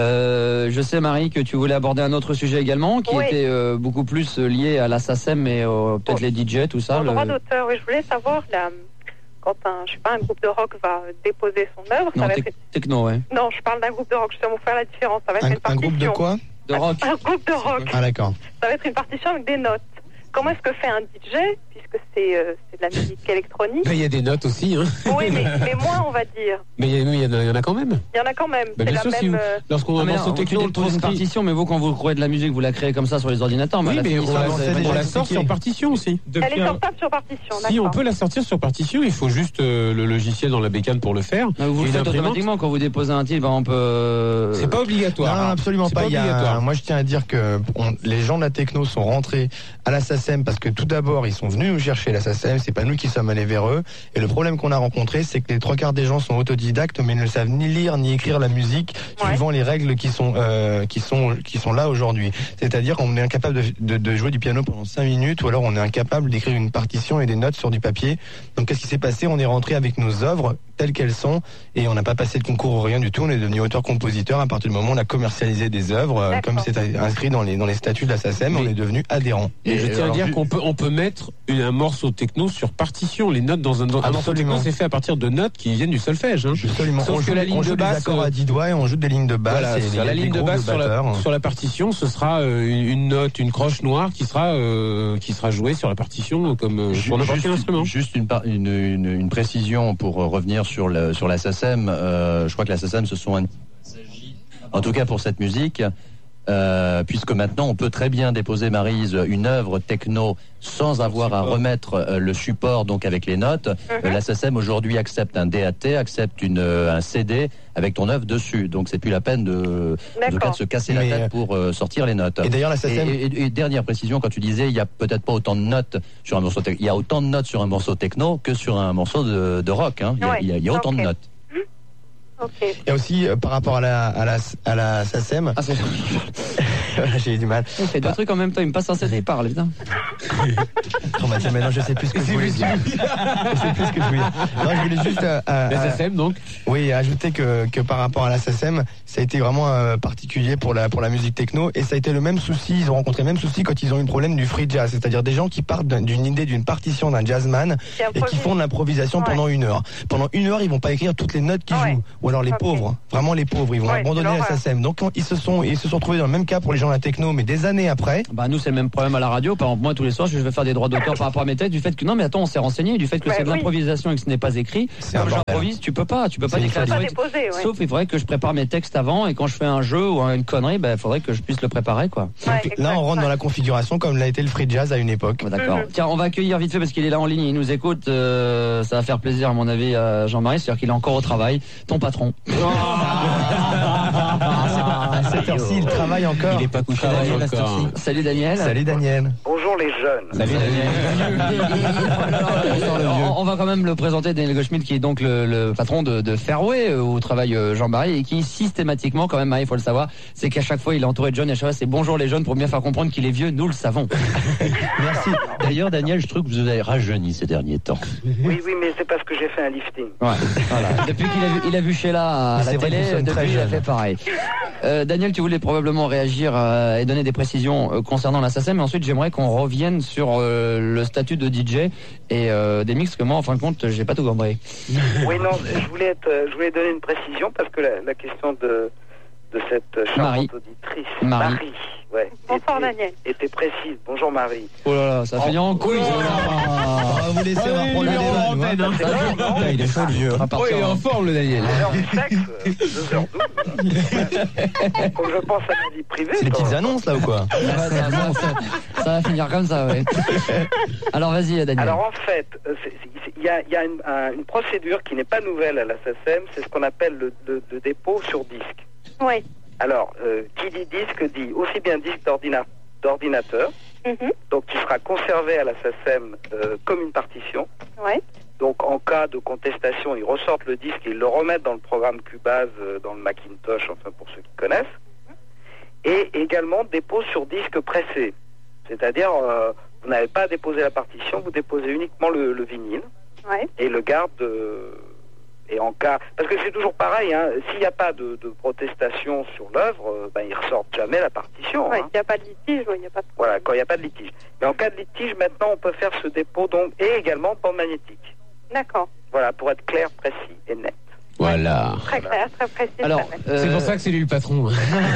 S14: Je sais, Marie, que tu voulais aborder un autre sujet également, qui était beaucoup plus lié à la SACEM et peut-être les DJ, tout ça.
S12: Le droit d'auteur, oui, je voulais savoir, quand un groupe de rock va déposer son œuvre, ça va être...
S14: Techno, ouais.
S12: Non, je parle d'un groupe de rock, justement, pour faire la différence. Ça va être une partition.
S15: Un groupe de quoi?
S14: De rock.
S12: Un groupe de rock.
S15: Ah, d'accord.
S12: Ça va être une partition avec des notes. Comment est-ce que fait un DJ, puisque c'est de la musique électronique?
S6: Il y a des notes aussi.
S12: Oui, mais moins, on va dire.
S6: Mais il y en a quand même.
S12: Il y en a quand même.
S6: Bien sûr, lorsqu'on va
S14: morceau techno, on pose une partition, mais vous, quand vous créez de la musique, vous la créez comme ça sur les ordinateurs.
S6: Oui, mais on la sort sur partition aussi.
S12: Elle est sortable sur partition, d'accord.
S6: Si, on peut la sortir sur partition, il faut juste le logiciel dans la bécane pour le faire.
S14: Vous le faites automatiquement quand vous déposez un titre, on peut...
S6: C'est pas obligatoire.
S15: Non, absolument pas. Moi, je tiens à dire que les gens de la techno sont rentrés à la SACEM parce que tout d'abord, ils sont venus nous chercher, la SACEM, c'est pas nous qui sommes allés vers eux. Et le problème qu'on a rencontré, c'est que les 3/4 des gens sont autodidactes, mais ne savent ni lire ni écrire la musique suivant les règles qui sont là aujourd'hui. C'est-à-dire qu'on est incapable de jouer du piano pendant 5 minutes, ou alors on est incapable d'écrire une partition et des notes sur du papier. Donc qu'est-ce qui s'est passé? On est rentré avec nos œuvres telles qu'elles sont, et on n'a pas passé de concours ou rien du tout. On est devenu auteur-compositeur à partir du moment où on a commercialisé des œuvres, comme c'est inscrit dans les statuts de la SACEM. On est devenu adhérent.
S6: Et je tiens à dire qu'on peut mettre un morceau techno sur partition. Les notes dans un morceau techno, c'est fait à partir de notes qui viennent du solfège.
S15: Absolument. Sauf que la ligne de basse, des accords à 10 doigts et on joue des lignes de basse.
S6: Voilà, sur la ligne de basse sur la partition, ce sera une note, une croche noire qui sera jouée sur la partition comme sur n'importe quel instrument.
S9: Juste une précision pour revenir sur la SACEM. Je crois que la SACEM se sont en tout cas pour cette musique. Puisque maintenant on peut très bien déposer, Maryse, une œuvre techno sans avoir à remettre le support, donc avec les notes. La SACEM aujourd'hui accepte un DAT, accepte un CD avec ton œuvre dessus, donc c'est plus la peine de se casser la tête pour sortir les notes.
S15: Et d'ailleurs la SACEM...
S9: et dernière précision, quand tu disais il y a peut-être pas autant de notes sur un morceau techno, il y a autant de notes sur un morceau techno que sur un morceau de rock, hein. Il y a autant de notes.
S8: Okay.
S15: Et aussi par rapport à la SACEM. J'ai eu du mal.
S14: Il fait deux trucs en même temps, il me passe un CD, il parle, putain.
S15: Maintenant je sais plus ce que je voulais dire. Je sais plus ce que je voulais dire. Non, je voulais juste
S6: la SACEM donc.
S15: Oui, ajouter que par rapport à la SACEM, ça a été vraiment particulier pour la musique techno, et ça a été le même souci, ils ont rencontré le même souci quand ils ont eu le problème du free jazz, c'est-à-dire des gens qui partent d'une idée d'une partition d'un jazzman et qui font de l'improvisation pendant 1 heure. Pendant 1 heure, ils vont pas écrire toutes les notes qu'ils jouent. Ou alors les pauvres, vraiment les pauvres, ils vont abandonner la SACEM. Donc ils se sont trouvés dans le même cas pour les gens de la techno, mais des années après.
S14: Bah nous c'est le même problème à la radio. Par exemple, moi tous les soirs je vais faire des droits d'auteur par rapport à mes textes, du fait que non mais attends, on s'est renseigné, du fait que c'est de l'improvisation et que ce n'est pas écrit. Comme j'improvise, tu peux pas déclarer. Sauf il faudrait que je prépare mes textes avant, et quand je fais un jeu ou une connerie, il faudrait que je puisse le préparer quoi.
S15: Là on rentre dans la configuration comme l'a été le free jazz à une époque.
S14: D'accord. Tiens, on va accueillir vite fait parce qu'il est là en ligne, il nous écoute. Ça va faire plaisir à mon avis à Jean-Marie, c'est-à-dire qu'il est encore au travail. Ton patron.
S15: À cette heure-ci, il travaille encore.
S14: Il est pas couché Daniel à cette heure-ci. Salut Daniel.
S15: Salut Daniel.
S16: Bonjour les jeunes.
S15: Salut Daniel.
S14: On va quand même le présenter, Daniel Goldschmidt, qui est donc le patron de Fairway où travaille Jean-Marie, et qui systématiquement, quand même, il faut le savoir, c'est qu'à chaque fois il est entouré de jeunes, et à chaque fois c'est bonjour les jeunes pour bien faire comprendre qu'il est vieux, nous le savons.
S9: Merci. D'ailleurs Daniel, je trouve que vous avez rajeuni ces derniers temps.
S16: Oui, mais c'est parce que j'ai fait un lifting.
S14: Ouais, voilà. Depuis qu'il a vu Sheila à la télé, depuis il a fait pareil. Daniel, tu voulais probablement réagir et donner des précisions concernant la SACEM, mais ensuite j'aimerais qu'on revienne sur le statut de DJ et des mix, que moi en fin de compte j'ai pas tout compris.
S16: Oui, non, je voulais donner une précision parce que la question de cette charmante auditrice Marie, ouais,
S8: bonsoir Daniel,
S16: était précise. Bonjour Marie.
S14: Oh là là, ça finit en couille.
S15: Vous laissez reprendre la il est chaud le vieux.
S6: Oh, il est en forme le Daniel.
S16: L'heure du sexe, 2h12. Comme je pense à ma vie privée.
S15: C'est des petites annonces là ou quoi?
S14: Ça va finir comme ça, ouais. Alors vas-y Daniel.
S16: Alors en fait, il y a une procédure qui n'est pas nouvelle à la SACEM, c'est ce qu'on appelle le dépôt sur disque.
S8: Oui.
S16: Alors, qui dit disque dit aussi bien disque d'ordinateur, donc qui sera conservé à la SACEM comme une partition.
S8: Oui.
S16: Donc en cas de contestation, ils ressortent le disque et ils le remettent dans le programme Cubase, dans le Macintosh, enfin pour ceux qui connaissent. Et également dépôt sur disque pressé. C'est-à-dire, vous n'avez pas à déposer la partition, vous déposez uniquement le vinyle.
S8: Ouais.
S16: Et le garde... Et en cas, parce que c'est toujours pareil, hein, s'il n'y a pas de protestation sur l'œuvre, ils ressortent jamais la partition.
S8: Ouais,
S16: hein.
S8: il n'y a pas de litige, il n'y a pas de...
S16: Voilà, quand il n'y a pas de litige. Mais en cas de litige, maintenant, on peut faire ce dépôt donc, et également bande magnétique.
S8: D'accord.
S16: Voilà, pour être clair, précis et net.
S6: Voilà.
S8: Très clair, très précis.
S14: Alors,
S6: c'est pour ça que c'est lui le patron.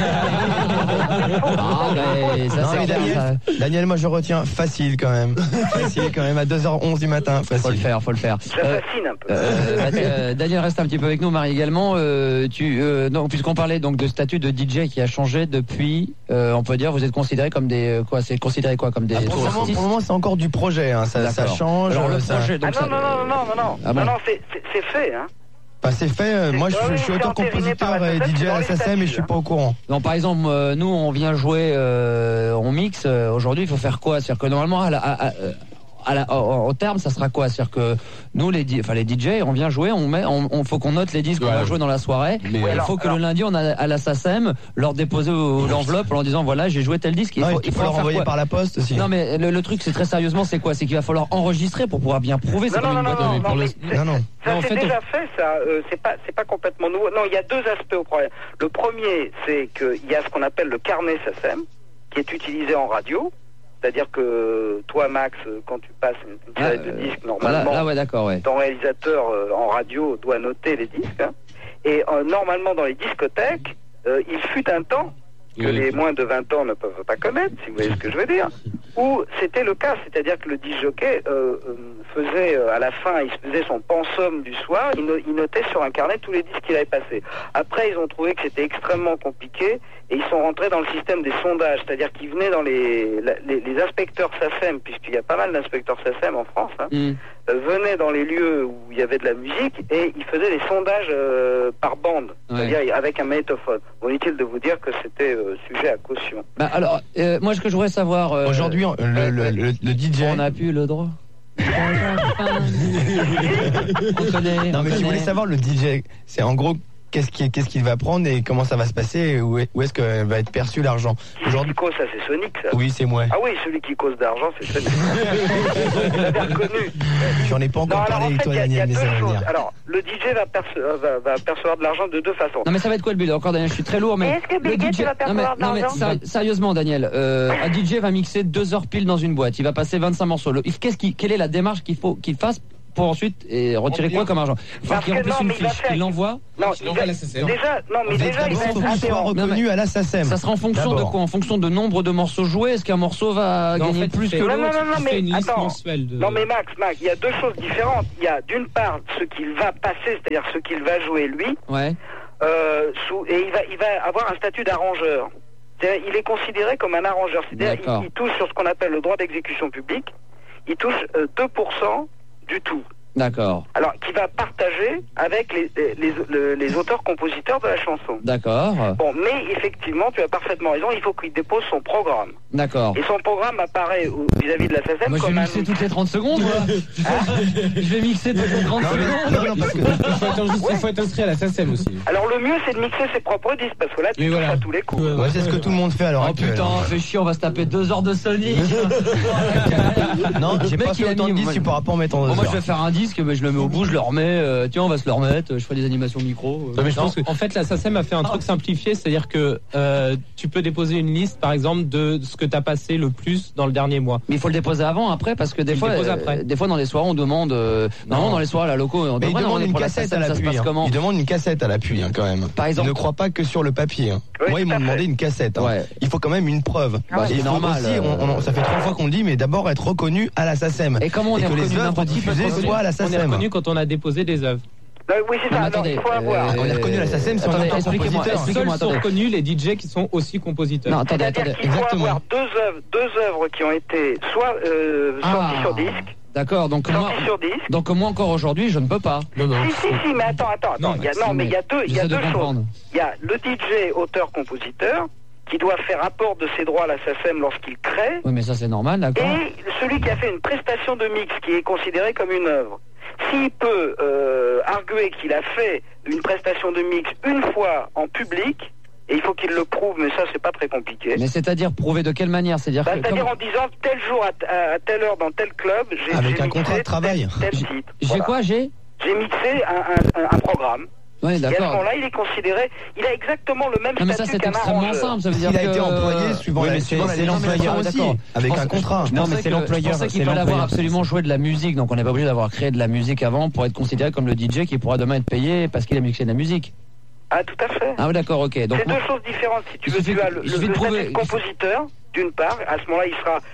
S15: Daniel, moi je retiens facile quand même. Facile quand même, à 2h11 du matin. Facile.
S14: Faut le faire.
S16: Ça fascine un peu.
S14: Daniel reste un petit peu avec nous, Marie également. Puisqu'on parlait donc de statut de DJ qui a changé depuis, on peut dire, vous êtes considéré comme des c'est considéré quoi, comme des.
S15: Pour le moment, c'est encore du projet. Hein, ça change.
S14: Alors, le projet, donc
S16: non, c'est fait. Hein.
S15: Bah, c'est fait, moi je suis auteur-compositeur et DJ à la SACEM et je suis pas au courant.
S14: Non, par exemple, nous on vient jouer, on mixe, aujourd'hui il faut faire quoi? C'est-à-dire que normalement au terme ça sera quoi? C'est-à-dire que nous les DJ on vient jouer, on faut qu'on note les disques qu'on va jouer dans la soirée, mais il faut que le lundi on a à la SACEM leur déposer l'enveloppe en leur disant voilà j'ai joué tel disque.
S15: Il faut leur envoyer par la poste aussi.
S14: Non mais le truc c'est très sérieusement c'est quoi? C'est qu'il va falloir enregistrer pour pouvoir bien prouver.
S16: Non. Ça c'est déjà fait, ça. C'est pas complètement nouveau. Non, il y a deux aspects au problème. Le premier, c'est qu'il y a ce qu'on appelle le carnet SACEM, qui est utilisé en radio. C'est-à-dire que toi, Max, quand tu passes une série de disques, normalement, ton réalisateur en radio doit noter les disques. Hein. Et normalement, dans les discothèques, il fut un temps que les moins de 20 ans ne peuvent pas connaître, si vous voyez ce que je veux dire, où c'était le cas, c'est-à-dire que le disc jockey faisait à la fin, il faisait son pensum du soir, il notait sur un carnet tous les disques qu'il avait passés. Après, ils ont trouvé que c'était extrêmement compliqué et ils sont rentrés dans le système des sondages, c'est-à-dire qu'ils venaient dans les inspecteurs SACEM, puisqu'il y a pas mal d'inspecteurs SACEM en France, hein, venaient dans les lieux où il y avait de la musique et ils faisaient des sondages par bande, c'est-à-dire avec un magnétophone. Bon, inutile de vous dire que c'était sujet à caution.
S14: Bah alors, moi ce que je voudrais savoir...
S15: Aujourd'hui, le DJ...
S14: On n'a plus le droit.
S15: Non mais si vous voulez savoir, le DJ, c'est en gros... Qu'est-ce qu'il va prendre et comment ça va se passer, où est-ce que va être perçu l'argent aujourd'hui?
S16: Qui cause ça, c'est Sonic, ça?
S15: Oui, c'est moi.
S16: Ah oui, celui qui cause d'argent, c'est Sonic. Vous l'avez reconnu.
S15: J'en ai pas encore parlé avec toi, Daniel, mais ça va venir.
S16: Alors, le DJ va percevoir de l'argent de deux façons.
S14: Non mais ça va être quoi le but? Encore Daniel, je suis très lourd, mais...
S8: Est-ce que Béguet, tu vas percevoir de l'argent?
S14: Non mais sérieusement Daniel, un DJ va mixer 2 heures pile dans une boîte, il va passer 25 morceaux. Quelle est la démarche qu'il faut qu'il fasse pour ensuite retirer quoi comme argent? Enfin, qu'il remplisse une fiche, qu'il l'envoie.
S16: Non, il va à la SACEM. Déjà, il va être
S15: reconnu à la SACEM.
S14: Ça sera en fonction de quoi? En fonction de nombre de morceaux joués? Est-ce qu'un morceau va gagner plus que l'autre?
S16: Non, mais attends. Non, mais Max, il y a deux choses différentes. Il y a d'une part ce qu'il va passer, c'est-à-dire ce qu'il va jouer lui.
S14: Ouais.
S16: Et il va avoir un statut d'arrangeur. Il est considéré comme un arrangeur. C'est-à-dire il touche sur ce qu'on appelle le droit d'exécution publique. Il touche 2% du tout.
S14: D'accord.
S16: Alors, qui va partager avec les auteurs-compositeurs de la chanson.
S14: D'accord.
S16: Bon, mais effectivement, tu as parfaitement raison, il faut qu'il dépose son programme.
S14: D'accord.
S16: Et son programme apparaît vis-à-vis de la SACEM
S14: comme un... je vais mixer toutes les 30 secondes, Je vais mixer toutes les 30 secondes.
S13: Non, parce que il faut être inscrit à la SACEM aussi.
S16: Alors, le mieux, c'est de mixer ses propres disques, parce que là, tu touches à tous les coups.
S15: Ouais, c'est ce que tout le monde fait alors.
S14: Oh putain, c'est chiant, on va se taper 2 heures de Sonic.
S15: Non, j'ai pas fait autant de disques, tu pourras pas en mettre en 2 heures.
S14: Moi, je vais faire un disque, mais je le mets au bout, je le remets. Tiens, on va se le remettre. Je ferai des animations micro.
S13: Non, mais je pense que... En fait, la SACEM a fait un truc simplifié, c'est-à-dire que tu peux déposer une liste, par exemple, de ce que tu as passé le plus dans le dernier mois.
S14: Mais il faut le déposer avant, après, parce que des fois dans les soirées, on demande. Non, dans les soirées à la loco, on
S15: demande une cassette à l'appui. Il demande une cassette à l'appui, quand même.
S14: Par exemple.
S15: Ne crois pas que sur le papier. Moi, ils m'ont demandé une cassette. Il faut quand même une preuve.
S14: C'est normal.
S15: Ça fait 3 fois qu'on le dit, mais d'abord être reconnu à la SACEM.
S14: Et comment on est reconnu?
S15: Que les œuvres diffusées soient à la SACEM.
S13: On est reconnu quand on a déposé des œuvres.
S16: Oui, c'est ça.
S14: Attendez,
S16: il faut avoir.
S15: On est reconnu à la SACEM si on est un compositeur.
S13: Seuls sont reconnus les DJ qui sont aussi compositeurs.
S14: Non, attendez.
S16: Il faut avoir deux œuvres qui ont été soit sorties sur disque.
S14: D'accord, donc moi encore aujourd'hui, je ne peux pas.
S16: Si, mais attends. Il y a deux choses. Il y a le DJ auteur-compositeur qui doit faire apport de ses droits à la SACEM lorsqu'il crée.
S14: Oui, mais ça c'est normal, d'accord.
S16: Et celui qui a fait une prestation de mix qui est considérée comme une œuvre. S'il peut arguer qu'il a fait une prestation de mix une fois en public, et il faut qu'il le prouve, mais ça c'est pas très compliqué.
S14: Mais c'est-à-dire prouver de quelle manière? C'est-à-dire
S16: en disant tel jour à telle heure dans tel club,
S15: avec un contrat de travail.
S16: Tel titre.
S14: J'ai quoi? J'ai
S16: mixé un programme.
S14: Oui, d'accord.
S16: Et à ce moment-là, il est considéré, il a exactement le même statut qu'un arrangeur.
S14: Mais ça, c'est extrêmement simple. Ça veut dire
S15: qu'il a été employé suivant c'est l'employeur aussi, avec un contrat.
S14: Non, mais c'est l'employeur. Je pensais qu'il fallait avoir absolument joué de la musique, donc on n'est pas obligé d'avoir créé de la musique avant pour être considéré comme le DJ qui pourra demain être payé parce qu'il a mixé de la musique.
S16: Ah, tout à fait.
S14: Ah, d'accord, ok. Donc,
S16: c'est deux choses différentes. Si tu veux, tu as le statut de compositeur, d'une part. À ce moment-là,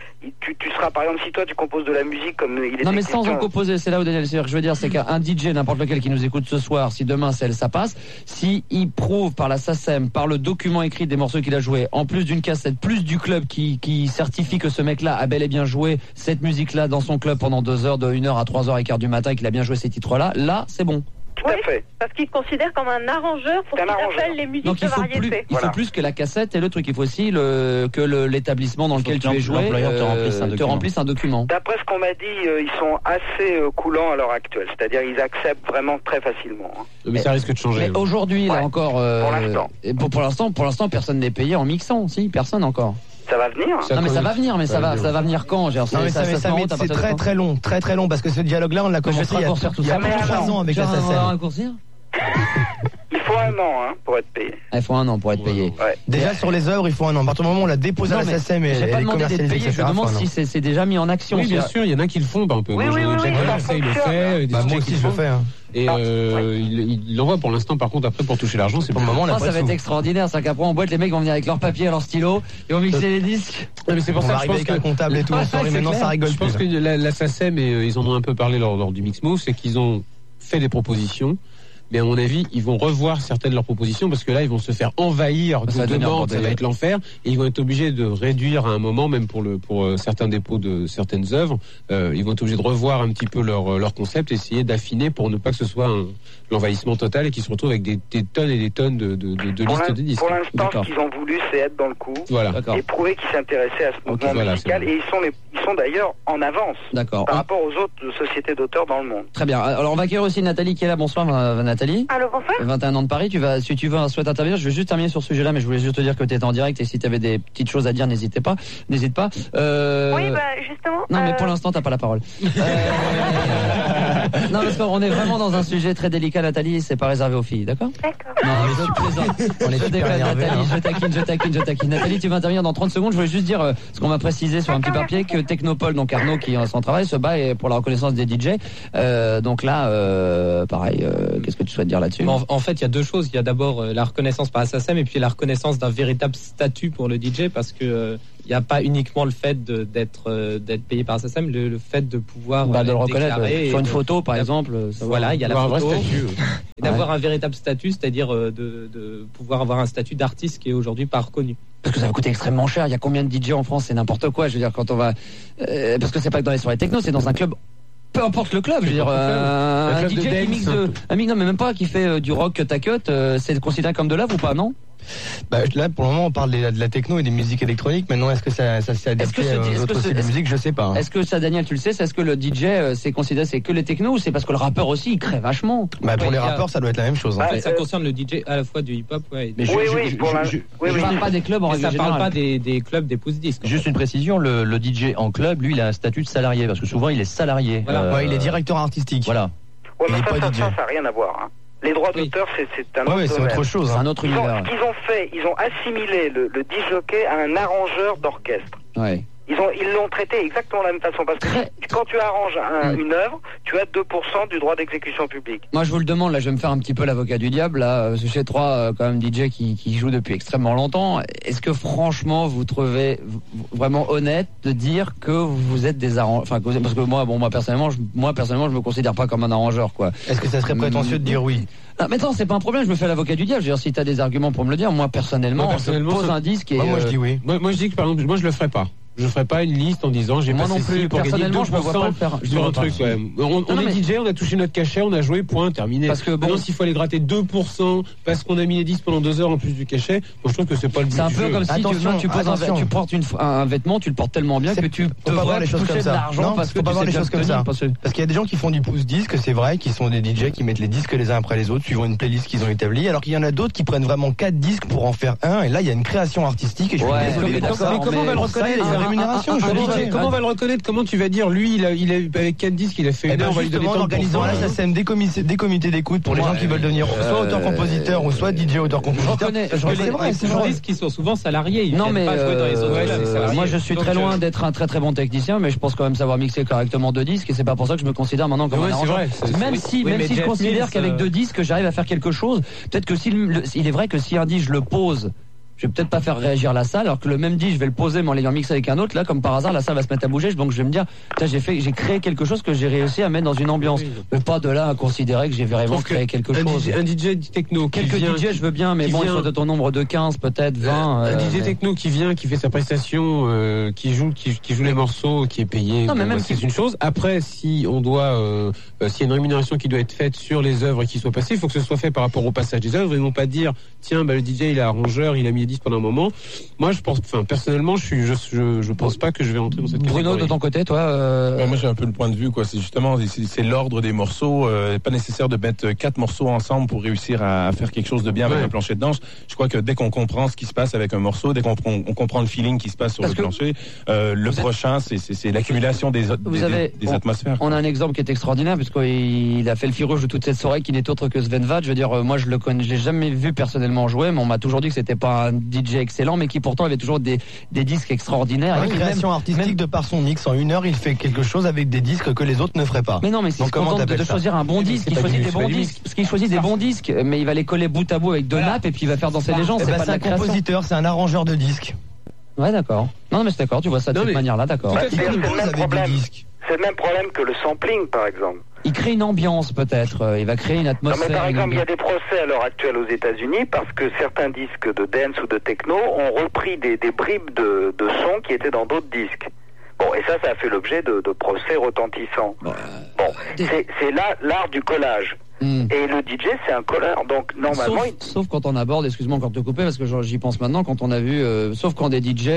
S16: tu seras, par exemple, si toi tu composes de la musique comme il est.
S14: Non, mais sans en composer, c'est là où Daniel, c'est-à-dire que je veux dire, c'est qu'un DJ, n'importe lequel qui nous écoute ce soir, si demain ça passe, si il prouve par la SACEM, par le document écrit des morceaux qu'il a joués, en plus d'une cassette, plus du club qui certifie que ce mec-là a bel et bien joué cette musique-là dans son club pendant 2 heures, de 1h à 3h15 du matin, et qu'il a bien joué ces titres-là, là, c'est bon.
S16: Tout à fait.
S8: Parce qu'il te considère comme un arrangeur pour qu'il appelle les musiques de variété.
S14: Il faut plus que la cassette et le truc. Il faut aussi que l'établissement dans lequel tu es joué te remplisse un document.
S16: D'après ce qu'on m'a dit, ils sont assez coulants à l'heure actuelle. C'est-à-dire ils acceptent vraiment très facilement.
S13: Mais ça risque de changer.
S14: Mais aujourd'hui, là encore...
S16: Pour l'instant.
S14: Pour l'instant, personne n'est payé en mixant. Si, personne encore.
S16: Ça va venir.
S14: Non mais ça va venir, mais ça va venir quand?
S15: C'est très long parce que ce dialogue-là, on l'a commencé il y a 3 ans avec la SACEM.
S16: Il faut 1 an pour être payé.
S14: Il faut 1 an pour être payé.
S16: Ouais.
S15: Déjà sur les œuvres, il faut 1 an. À partir du moment où on la dépose à la SACEM et
S14: j'ai pas demandé d'être payé, je demande si c'est déjà mis en action.
S6: Oui, bien sûr, il y en a qui le font. Jack Marseille le fait.
S15: Moi aussi, je le fais.
S6: Et il l'envoie pour l'instant, par contre, après, pour toucher l'argent, c'est pour le moment.
S14: Ça va être extraordinaire, ça qu'après en boîte, les mecs vont venir avec leur papier et leur stylo, et vont mixer les disques.
S6: Mais c'est pour ça que je pense
S15: avec un comptable et tout, maintenant ça rigole plus.
S6: Je pense que la SACEM, ils en ont un peu parlé lors du Mix Move, c'est qu'ils ont fait des propositions. Mais à mon avis, ils vont revoir certaines de leurs propositions parce que là, ils vont se faire envahir de demandes, ça va être l'enfer, et ils vont être obligés de réduire à un moment, même pour certains dépôts de certaines œuvres, ils vont être obligés de revoir un petit peu leur concept, essayer d'affiner pour ne pas que ce soit l'envahissement total et qu'ils se retrouvent avec des tonnes et des tonnes de listes de disques.
S16: Pour l'instant, ce qu'ils ont voulu, c'est être dans le coup et prouver qu'ils s'intéressaient à ce mouvement musical, et ils sont d'ailleurs en avance par rapport aux autres sociétés d'auteurs dans le monde.
S14: Très bien. Alors on va accueillir aussi Nathalie qui est là. Bonsoir Nathalie.
S12: Allô, bonsoir.
S14: 21 ans de Paris, si tu veux souhaites intervenir, je vais juste terminer sur ce sujet-là, mais je voulais juste te dire que tu étais en direct et si tu avais des petites choses à dire, n'hésite pas.
S12: Oui, justement.
S14: Non, mais pour l'instant, t'as pas la parole. Non, parce qu'on est vraiment dans un sujet très délicat, Nathalie, c'est pas réservé aux filles, d'accord?
S12: D'accord.
S14: Non, je plaisante. On est super énervés, Nathalie, je taquine. Nathalie, tu vas intervenir dans 30 secondes. Je voulais juste dire ce qu'on m'a précisé sur un petit papier, que Technopole, donc Arnaud qui est son travail, se bat pour la reconnaissance des DJ. Donc là, pareil, qu'est-ce que tu souhaites dire là-dessus?
S13: En fait, il y a deux choses. Il y a d'abord la reconnaissance par la SACEM et puis la reconnaissance d'un véritable statut pour le DJ, parce que il n'y a pas uniquement le fait d'être payé par la SACEM, le fait de pouvoir
S14: de le reconnaître sur une photo, par exemple.
S13: Voilà, il y a la photo. Et d'avoir un véritable statut, c'est-à-dire de pouvoir avoir un statut d'artiste qui est aujourd'hui pas reconnu.
S14: Parce que ça va coûter extrêmement cher. Il y a combien de DJ en France? C'est n'importe quoi. Je veux dire, quand on va, parce que c'est pas que dans les soirées techno, c'est dans un club. Peu importe le club, je veux dire, un DJ qui mixe non, mais même pas, qui fait du rock cut à cut, c'est considéré comme de l'œuvre ou pas, non?
S15: Là, pour le moment, on parle de la techno et des musiques électroniques. Maintenant, est-ce que ça s'est adapté à d'autres styles de musique? Je sais pas.
S14: Est-ce que ça, Daniel, tu le sais, est-ce que le DJ, c'est considéré, c'est que les technos, ou c'est parce que le rappeur aussi, il crée vachement?
S15: Pour les rappeurs, ça doit être la même chose. En fait.
S13: Ça concerne le DJ à la fois du hip-hop,
S14: Mais je parle pas des clubs en règle générale.
S13: Ça parle pas des clubs, des pouces-disques.
S9: Juste une précision, le DJ en club, lui, il a un statut de salarié, parce que souvent, il est salarié.
S15: Il est directeur artistique.
S9: Voilà.
S16: Ouais, mais ça n'a rien à voir. Les droits d'auteur, c'est un autre
S15: autre chose.
S14: C'est un autre univers.
S16: Ce qu'ils ont fait, ils ont assimilé le disc-jockey à un arrangeur d'orchestre.
S14: Ouais.
S16: Ils l'ont traité exactement de la même façon, parce que quand tu arranges une œuvre, tu as 2% du droit d'exécution publique.
S14: Moi, je vous le demande, là, je vais me faire un petit peu l'avocat du diable, là, parce que j'ai trois quand même DJ qui jouent depuis extrêmement longtemps. Est-ce que franchement, vous trouvez vraiment honnête de dire que vous êtes des arrangeurs, enfin, parce que moi personnellement, je me considère pas comme un arrangeur, quoi.
S15: Est-ce que ça serait prétentieux de dire oui?
S14: Non, mais attends, c'est pas un problème, je me fais l'avocat du diable. Je veux dire, si t'as des arguments pour me le dire, moi personnellement, je pose un disque et.
S15: Moi, je dis oui.
S6: Moi, je dis que par exemple, moi, je le ferai pas. Je ferai pas une liste en disant j'ai passé ci pour gagner 2%
S14: je me vois pas le faire.
S6: sur un truc. On est DJ, on a touché notre cachet, on a joué, point, terminé.
S14: Parce que
S6: maintenant, s'il faut aller gratter 2% parce qu'on a mis les 10 pendant 2 heures en plus du cachet, je trouve que c'est pas le but.
S14: C'est un peu comme si tu portes un vêtement, tu le portes tellement bien que tu devrais toucher de l'argent parce que
S15: tu sais les choses comme ça. Parce qu'il y a des gens qui font du pouce-disque, c'est vrai, qui sont des DJ qui mettent les disques les uns après les autres suivant une playlist qu'ils ont établie, alors qu'il y en a d'autres qui prennent vraiment 4 disques pour en faire un, et là il y a une création artistique et je suis désolé.
S6: Mais comment on va le reconnaître? La rémunération, comment on va le reconnaître? Comment tu vas dire lui il a avec 4 disques il a fait une heure, on va lui donner tant de
S15: organisant là ça sème des comités d'écoute pour les gens qui veulent devenir soit auteur-compositeur ou soit DJ auteur-compositeur.
S14: C'est vrai,
S13: c'est journalistes qui sont souvent salariés.
S14: Non mais moi je suis très loin d'être un très très bon technicien, mais je pense quand même savoir mixer correctement 2 disques et c'est pas pour ça que je me considère maintenant comme un arrangeur. Même si je considère qu'avec 2 disques j'arrive à faire quelque chose, peut-être que il est vrai que si un disque je le pose, je vais peut-être pas faire réagir la salle, alors que le même dit je vais le poser mais en l'ayant mixé avec un autre, là comme par hasard la salle va se mettre à bouger, donc je vais me dire j'ai créé quelque chose que j'ai réussi à mettre dans une ambiance, mais pas de là à considérer que j'ai vraiment créé quelque chose.
S6: Un DJ techno
S14: quelques DJ je veux bien, mais bon il faut de ton nombre de 15 peut-être 20
S6: un DJ techno qui vient, qui fait sa prestation, qui joue les morceaux, qui est payé, c'est une chose. Après si on doit s'il y a une rémunération qui doit être faite sur les œuvres qui soient passées, il faut que ce soit fait par rapport au passage des œuvres et non pas dire tiens le DJ il est arrangeur, il a mis des disques pendant un moment. Moi, je pense, personnellement, je pense pas que je vais entrer dans cette catégorie.
S14: Bruno, de ton côté, toi
S17: Moi, j'ai un peu le point de vue, quoi. C'est justement, c'est l'ordre des morceaux. Pas nécessaire de mettre 4 morceaux ensemble pour réussir à faire quelque chose de bien avec un plancher de danse. Je crois que dès qu'on comprend ce qui se passe avec un morceau, dès qu'on comprend le feeling qui se passe sur le plancher, le prochain, c'est l'accumulation des atmosphères.
S14: On a un exemple qui est extraordinaire, puisqu'il a fait le fil rouge de toute cette soirée, qui n'est autre que Sven Vath. Je veux dire, moi, je l'ai jamais vu personnellement jouer, mais on m'a toujours dit que c'était pas un DJ excellent, mais qui pourtant avait toujours des disques extraordinaires.
S15: Une création artistique de par son mix. En 1 heure, il fait quelque chose avec des disques que les autres ne feraient pas.
S14: Mais non, mais c'est content de choisir un bon disque. Il choisit des bons disques. Parce qu'il choisit des bons disques, mais il va les coller bout à bout avec 2 nappes et puis il va faire danser les gens. C'est pas
S15: un compositeur, c'est un arrangeur de disques.
S14: Ouais, d'accord. Non, mais c'est d'accord, tu vois ça de cette manière-là, d'accord.
S16: C'est le même problème que le sampling, par exemple.
S14: Il crée une ambiance, peut-être. Il va créer une atmosphère.
S16: Non, mais par exemple, il y a des procès à l'heure actuelle aux États-Unis parce que certains disques de dance ou de techno ont repris des bribes de sons qui étaient dans d'autres disques. Bon, et ça a fait l'objet de procès retentissants. C'est là l'art du collage. Et le DJ, c'est un colleur, donc normalement...
S14: Sauf quand on aborde, excuse-moi encore de te couper, parce que j'y pense maintenant, quand on a vu, sauf quand des DJ,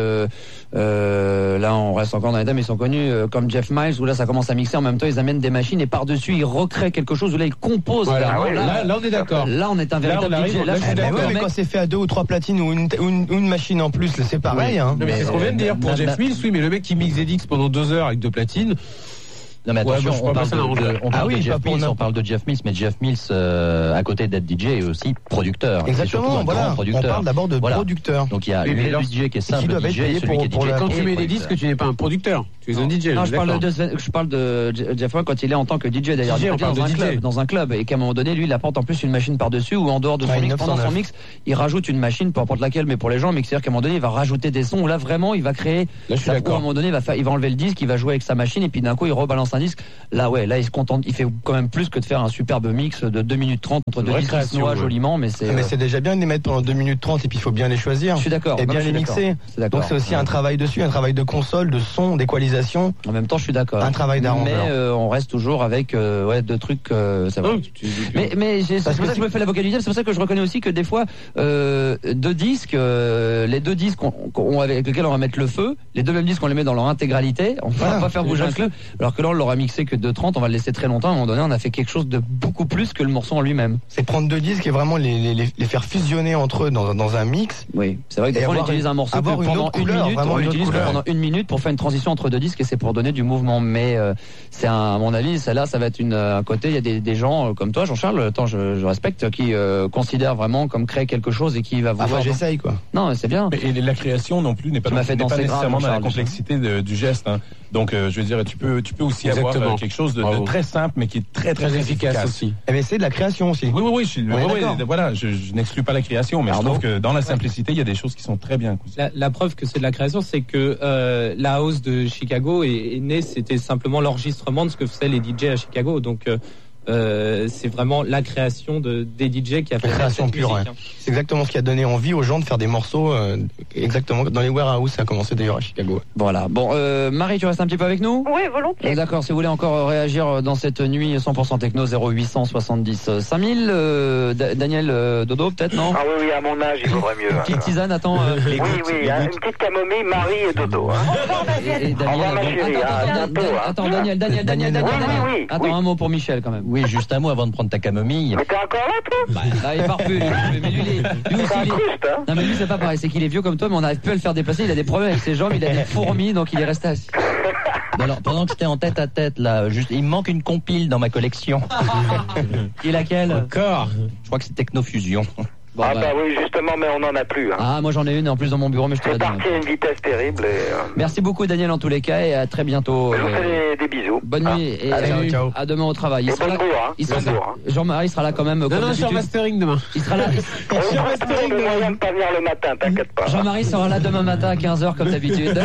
S14: là on reste encore dans les thèmes, ils sont connus comme Jeff Miles, où là ça commence à mixer, en même temps ils amènent des machines, et par-dessus ils recréent quelque chose, où là ils composent.
S6: Voilà, là on est d'accord.
S14: Là on est un véritable DJ.
S15: Mais quand c'est fait à 2 ou 3 platines ou une machine en plus, c'est pareil. Hein.
S6: Mais c'est ce qu'on vient de dire pour Jeff Mills, oui, mais le mec qui mixe des disques pendant 2 heures avec 2 platines...
S9: Non mais attention, on parle de Jeff Mills, mais Jeff Mills, à côté d'être DJ, est aussi producteur.
S15: Exactement, voilà. On parle d'abord de producteur.
S9: Donc il y a le DJ qui est simple DJ, celui qui est DJ.
S6: Quand tu mets des disques, tu n'es pas un producteur, tu es un DJ.
S14: Non, je parle de Jeff Mills quand il est en tant que DJ d'ailleurs, dans un club, et qu'à un moment donné, lui, il apporte en plus une machine par-dessus, ou en dehors de son mix, pendant son mix, il rajoute une machine, peu importe laquelle, mais pour les gens, mais c'est-à-dire qu'à un moment donné, il va rajouter des sons, où là vraiment, il va créer, à un moment donné, il va enlever le disque, il va jouer avec sa machine, et puis d'un coup, il rebalance un disque. Là il se contente, il fait quand même plus que de faire un superbe mix de 2 minutes 30 entre 2 disques qui se noient joliment, mais
S15: c'est déjà bien de les mettre pendant 2 minutes 30 et puis il faut bien les choisir.
S14: Je suis d'accord.
S15: Et bien les mixer. Donc c'est aussi un travail dessus, un travail de console, de son, d'équalisation.
S14: En même temps, je suis d'accord.
S15: Un travail d'arrangeur.
S14: Mais on reste toujours avec 2 trucs, c'est vrai. Mais c'est pour ça que je me fais l'avocat du diable, c'est pour ça que je reconnais aussi que des fois 2 disques, les 2 disques avec lesquels on va mettre le feu, les 2 mêmes disques on les met dans leur intégralité, on va pas faire bouger un club, alors que là on l'aura mixé que 2:30, on va le laisser très longtemps, à un moment donné on a fait quelque chose de beaucoup plus que le morceau en lui-même.
S15: C'est prendre 2 disques et vraiment les faire fusionner entre eux dans un mix.
S14: Oui, c'est vrai que des fois on utilise un morceau pendant 1 minute pour faire une transition entre 2 disques, et c'est pour donner du mouvement, mais c'est à mon avis, celle-là ça va être un côté, il y a des gens comme toi Jean-Charles, je respecte, qui considèrent vraiment comme créer quelque chose et qui va vouloir...
S15: j'essaye quoi.
S14: Non, c'est bien.
S17: Et la création non plus n'est pas nécessairement dans la complexité du geste. Donc je veux dire, tu peux aussi avoir quelque chose de très simple mais qui est très efficace
S6: aussi.
S15: Mais c'est de la création aussi.
S17: Oui, voilà, je n'exclus pas la création, mais je trouve que dans la simplicité, il y a des choses qui sont très bien.
S13: La preuve que c'est de la création, c'est que la house de Chicago est née, c'était simplement l'enregistrement de ce que faisaient les DJ à Chicago. Donc c'est vraiment la création des DJ qui a fait
S15: la création pure. C'est exactement ce qui a donné envie aux gens de faire des morceaux exactement dans les warehouse. Ça a commencé d'ailleurs à Chicago.
S14: Voilà. Bon, Marie, tu restes un petit peu avec nous?
S12: Oui, volontiers.
S14: D'accord. Si vous voulez encore réagir dans cette nuit 100% techno, 0870 5000. Daniel Dodo, peut-être, non?
S16: Ah oui, à mon âge, il vaudrait mieux.
S14: Une petite tisane, attends.
S16: Oui, une petite camomille, Marie et Dodo.
S14: Et Daniel. Attends, Daniel.
S16: Oui.
S14: Attends, un mot pour Michel quand même.
S9: Oui, juste un mot avant de prendre ta camomille.
S16: Mais t'es encore là, toi?
S14: Là, il part plus. Mais lui aussi, non, mais lui, c'est pas pareil. C'est qu'il est vieux comme toi, mais on n'arrive plus à le faire déplacer. Il a des problèmes avec ses jambes, il a des fourmis, donc il est resté assis.
S9: Bon, alors, pendant que j'étais en tête à tête, là, il me manque une compile dans ma collection.
S14: Et laquelle?
S9: Encore? Je crois que c'est Technofusion.
S16: Bon, oui, justement, mais on n'en a plus.
S14: Ah, moi j'en ai une en plus dans mon bureau, mais je te la donne.
S16: C'est parti à une vitesse terrible.
S14: Merci beaucoup, Daniel, en tous les cas, et à très bientôt.
S16: Je vous fais des bisous.
S14: Bonne nuit et
S15: ciao.
S14: À demain au travail. Jean-Marie sera là quand même.
S6: Non, je suis en mastering demain.
S14: Il sera là.
S16: Je suis en mastering demain. Il ne pas venir le matin, t'inquiète pas.
S14: Jean-Marie sera là demain matin à 15h comme d'habitude.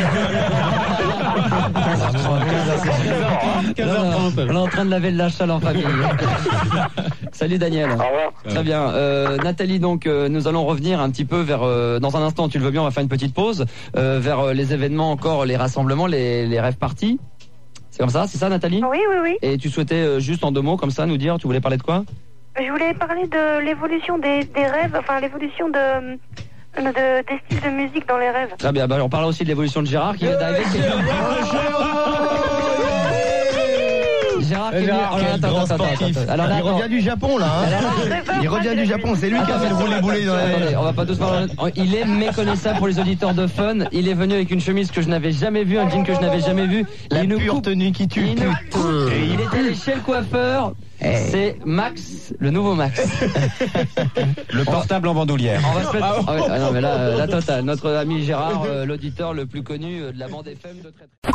S14: On est en train de laver le linge sale en famille. Salut Daniel.
S16: Au revoir.
S14: Très bien. Nathalie, donc nous allons revenir un petit peu vers dans un instant, tu le veux bien, on va faire une petite pause vers les événements encore, les rassemblements, les rêves parties. C'est comme ça, c'est ça Nathalie?
S12: Oui.
S14: Et tu souhaitais juste en 2 mots comme ça nous dire, tu voulais parler de quoi?
S12: Je voulais parler de l'évolution des rêves, enfin l'évolution de
S18: des styles de musique dans les rêves.
S14: Très bien, on parle aussi de l'évolution de Gérard qui vient d'arriver. Gérard,
S15: Alors, il revient du Japon là. Il revient du Japon, c'est lui qui a fait le roulé-boulé dans la...
S14: On va pas tous parler. Il est méconnaissable pour les auditeurs de Fun. Il est venu avec une chemise que je n'avais jamais vue, un jean que je n'avais jamais vu.
S15: La pure tenue qui tue.
S14: Il est allé chez le coiffeur. C'est Max, le nouveau Max.
S11: Le portable en bandoulière.
S14: On va se mettre... non mais là, la totale. Notre ami Gérard, l'auditeur le plus connu de la bande FM de très.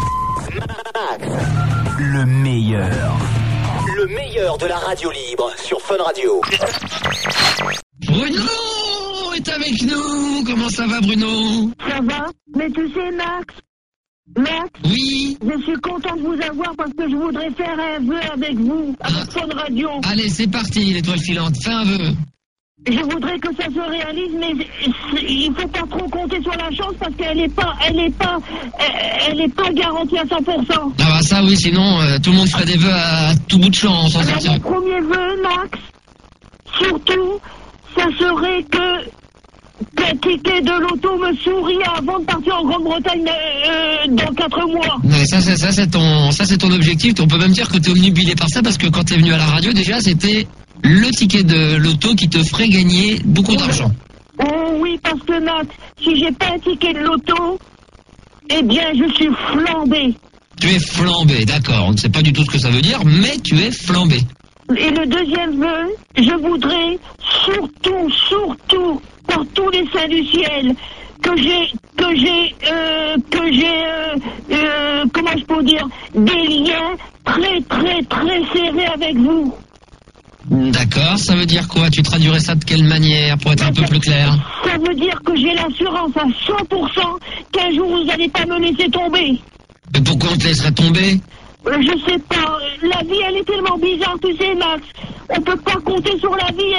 S19: Le meilleur. Le meilleur de la radio libre sur Fun Radio.
S20: Bruno est avec nous. Comment ça va, Bruno?
S21: Ça va? Mais tu sais, Max,
S20: oui.
S21: Je suis content de vous avoir parce que je voudrais faire un vœu avec vous, avec Fun Radio.
S20: Allez, c'est parti, l'étoile filante, fais un vœu.
S21: Je voudrais que ça se réalise, mais il faut pas trop compter sur la chance parce qu'elle est pas garantie à 100%.
S20: Ah bah ça oui, sinon tout le monde ferait des vœux à tout bout de champ.
S21: Mon premier vœu, Max, surtout, ça serait que le ticket de l'auto me sourit avant de partir en Grande-Bretagne dans 4 mois.
S20: Ouais, ça c'est ton objectif. On peut même dire que t'es omnubilé par ça parce que quand t'es venu à la radio déjà c'était le ticket de l'auto qui te ferait gagner beaucoup d'argent.
S21: Oh oui, parce que Max, si j'ai pas un ticket de l'auto, eh bien je suis flambé.
S20: Tu es flambé, d'accord. On ne sait pas du tout ce que ça veut dire, mais tu es flambé.
S21: Et le deuxième vœu, je voudrais surtout, par tous les saints du ciel, comment je peux dire, des liens très serrés avec vous.
S20: D'accord, ça veut dire quoi? Tu traduirais ça de quelle manière pour être un peu plus clair?
S21: Ça veut dire que j'ai l'assurance à 100% qu'un jour vous n'allez pas me laisser tomber.
S20: Mais pourquoi on te laisserait tomber?
S21: Je sais pas, la vie elle est tellement bizarre, tu sais Max. On peut pas compter sur la vie.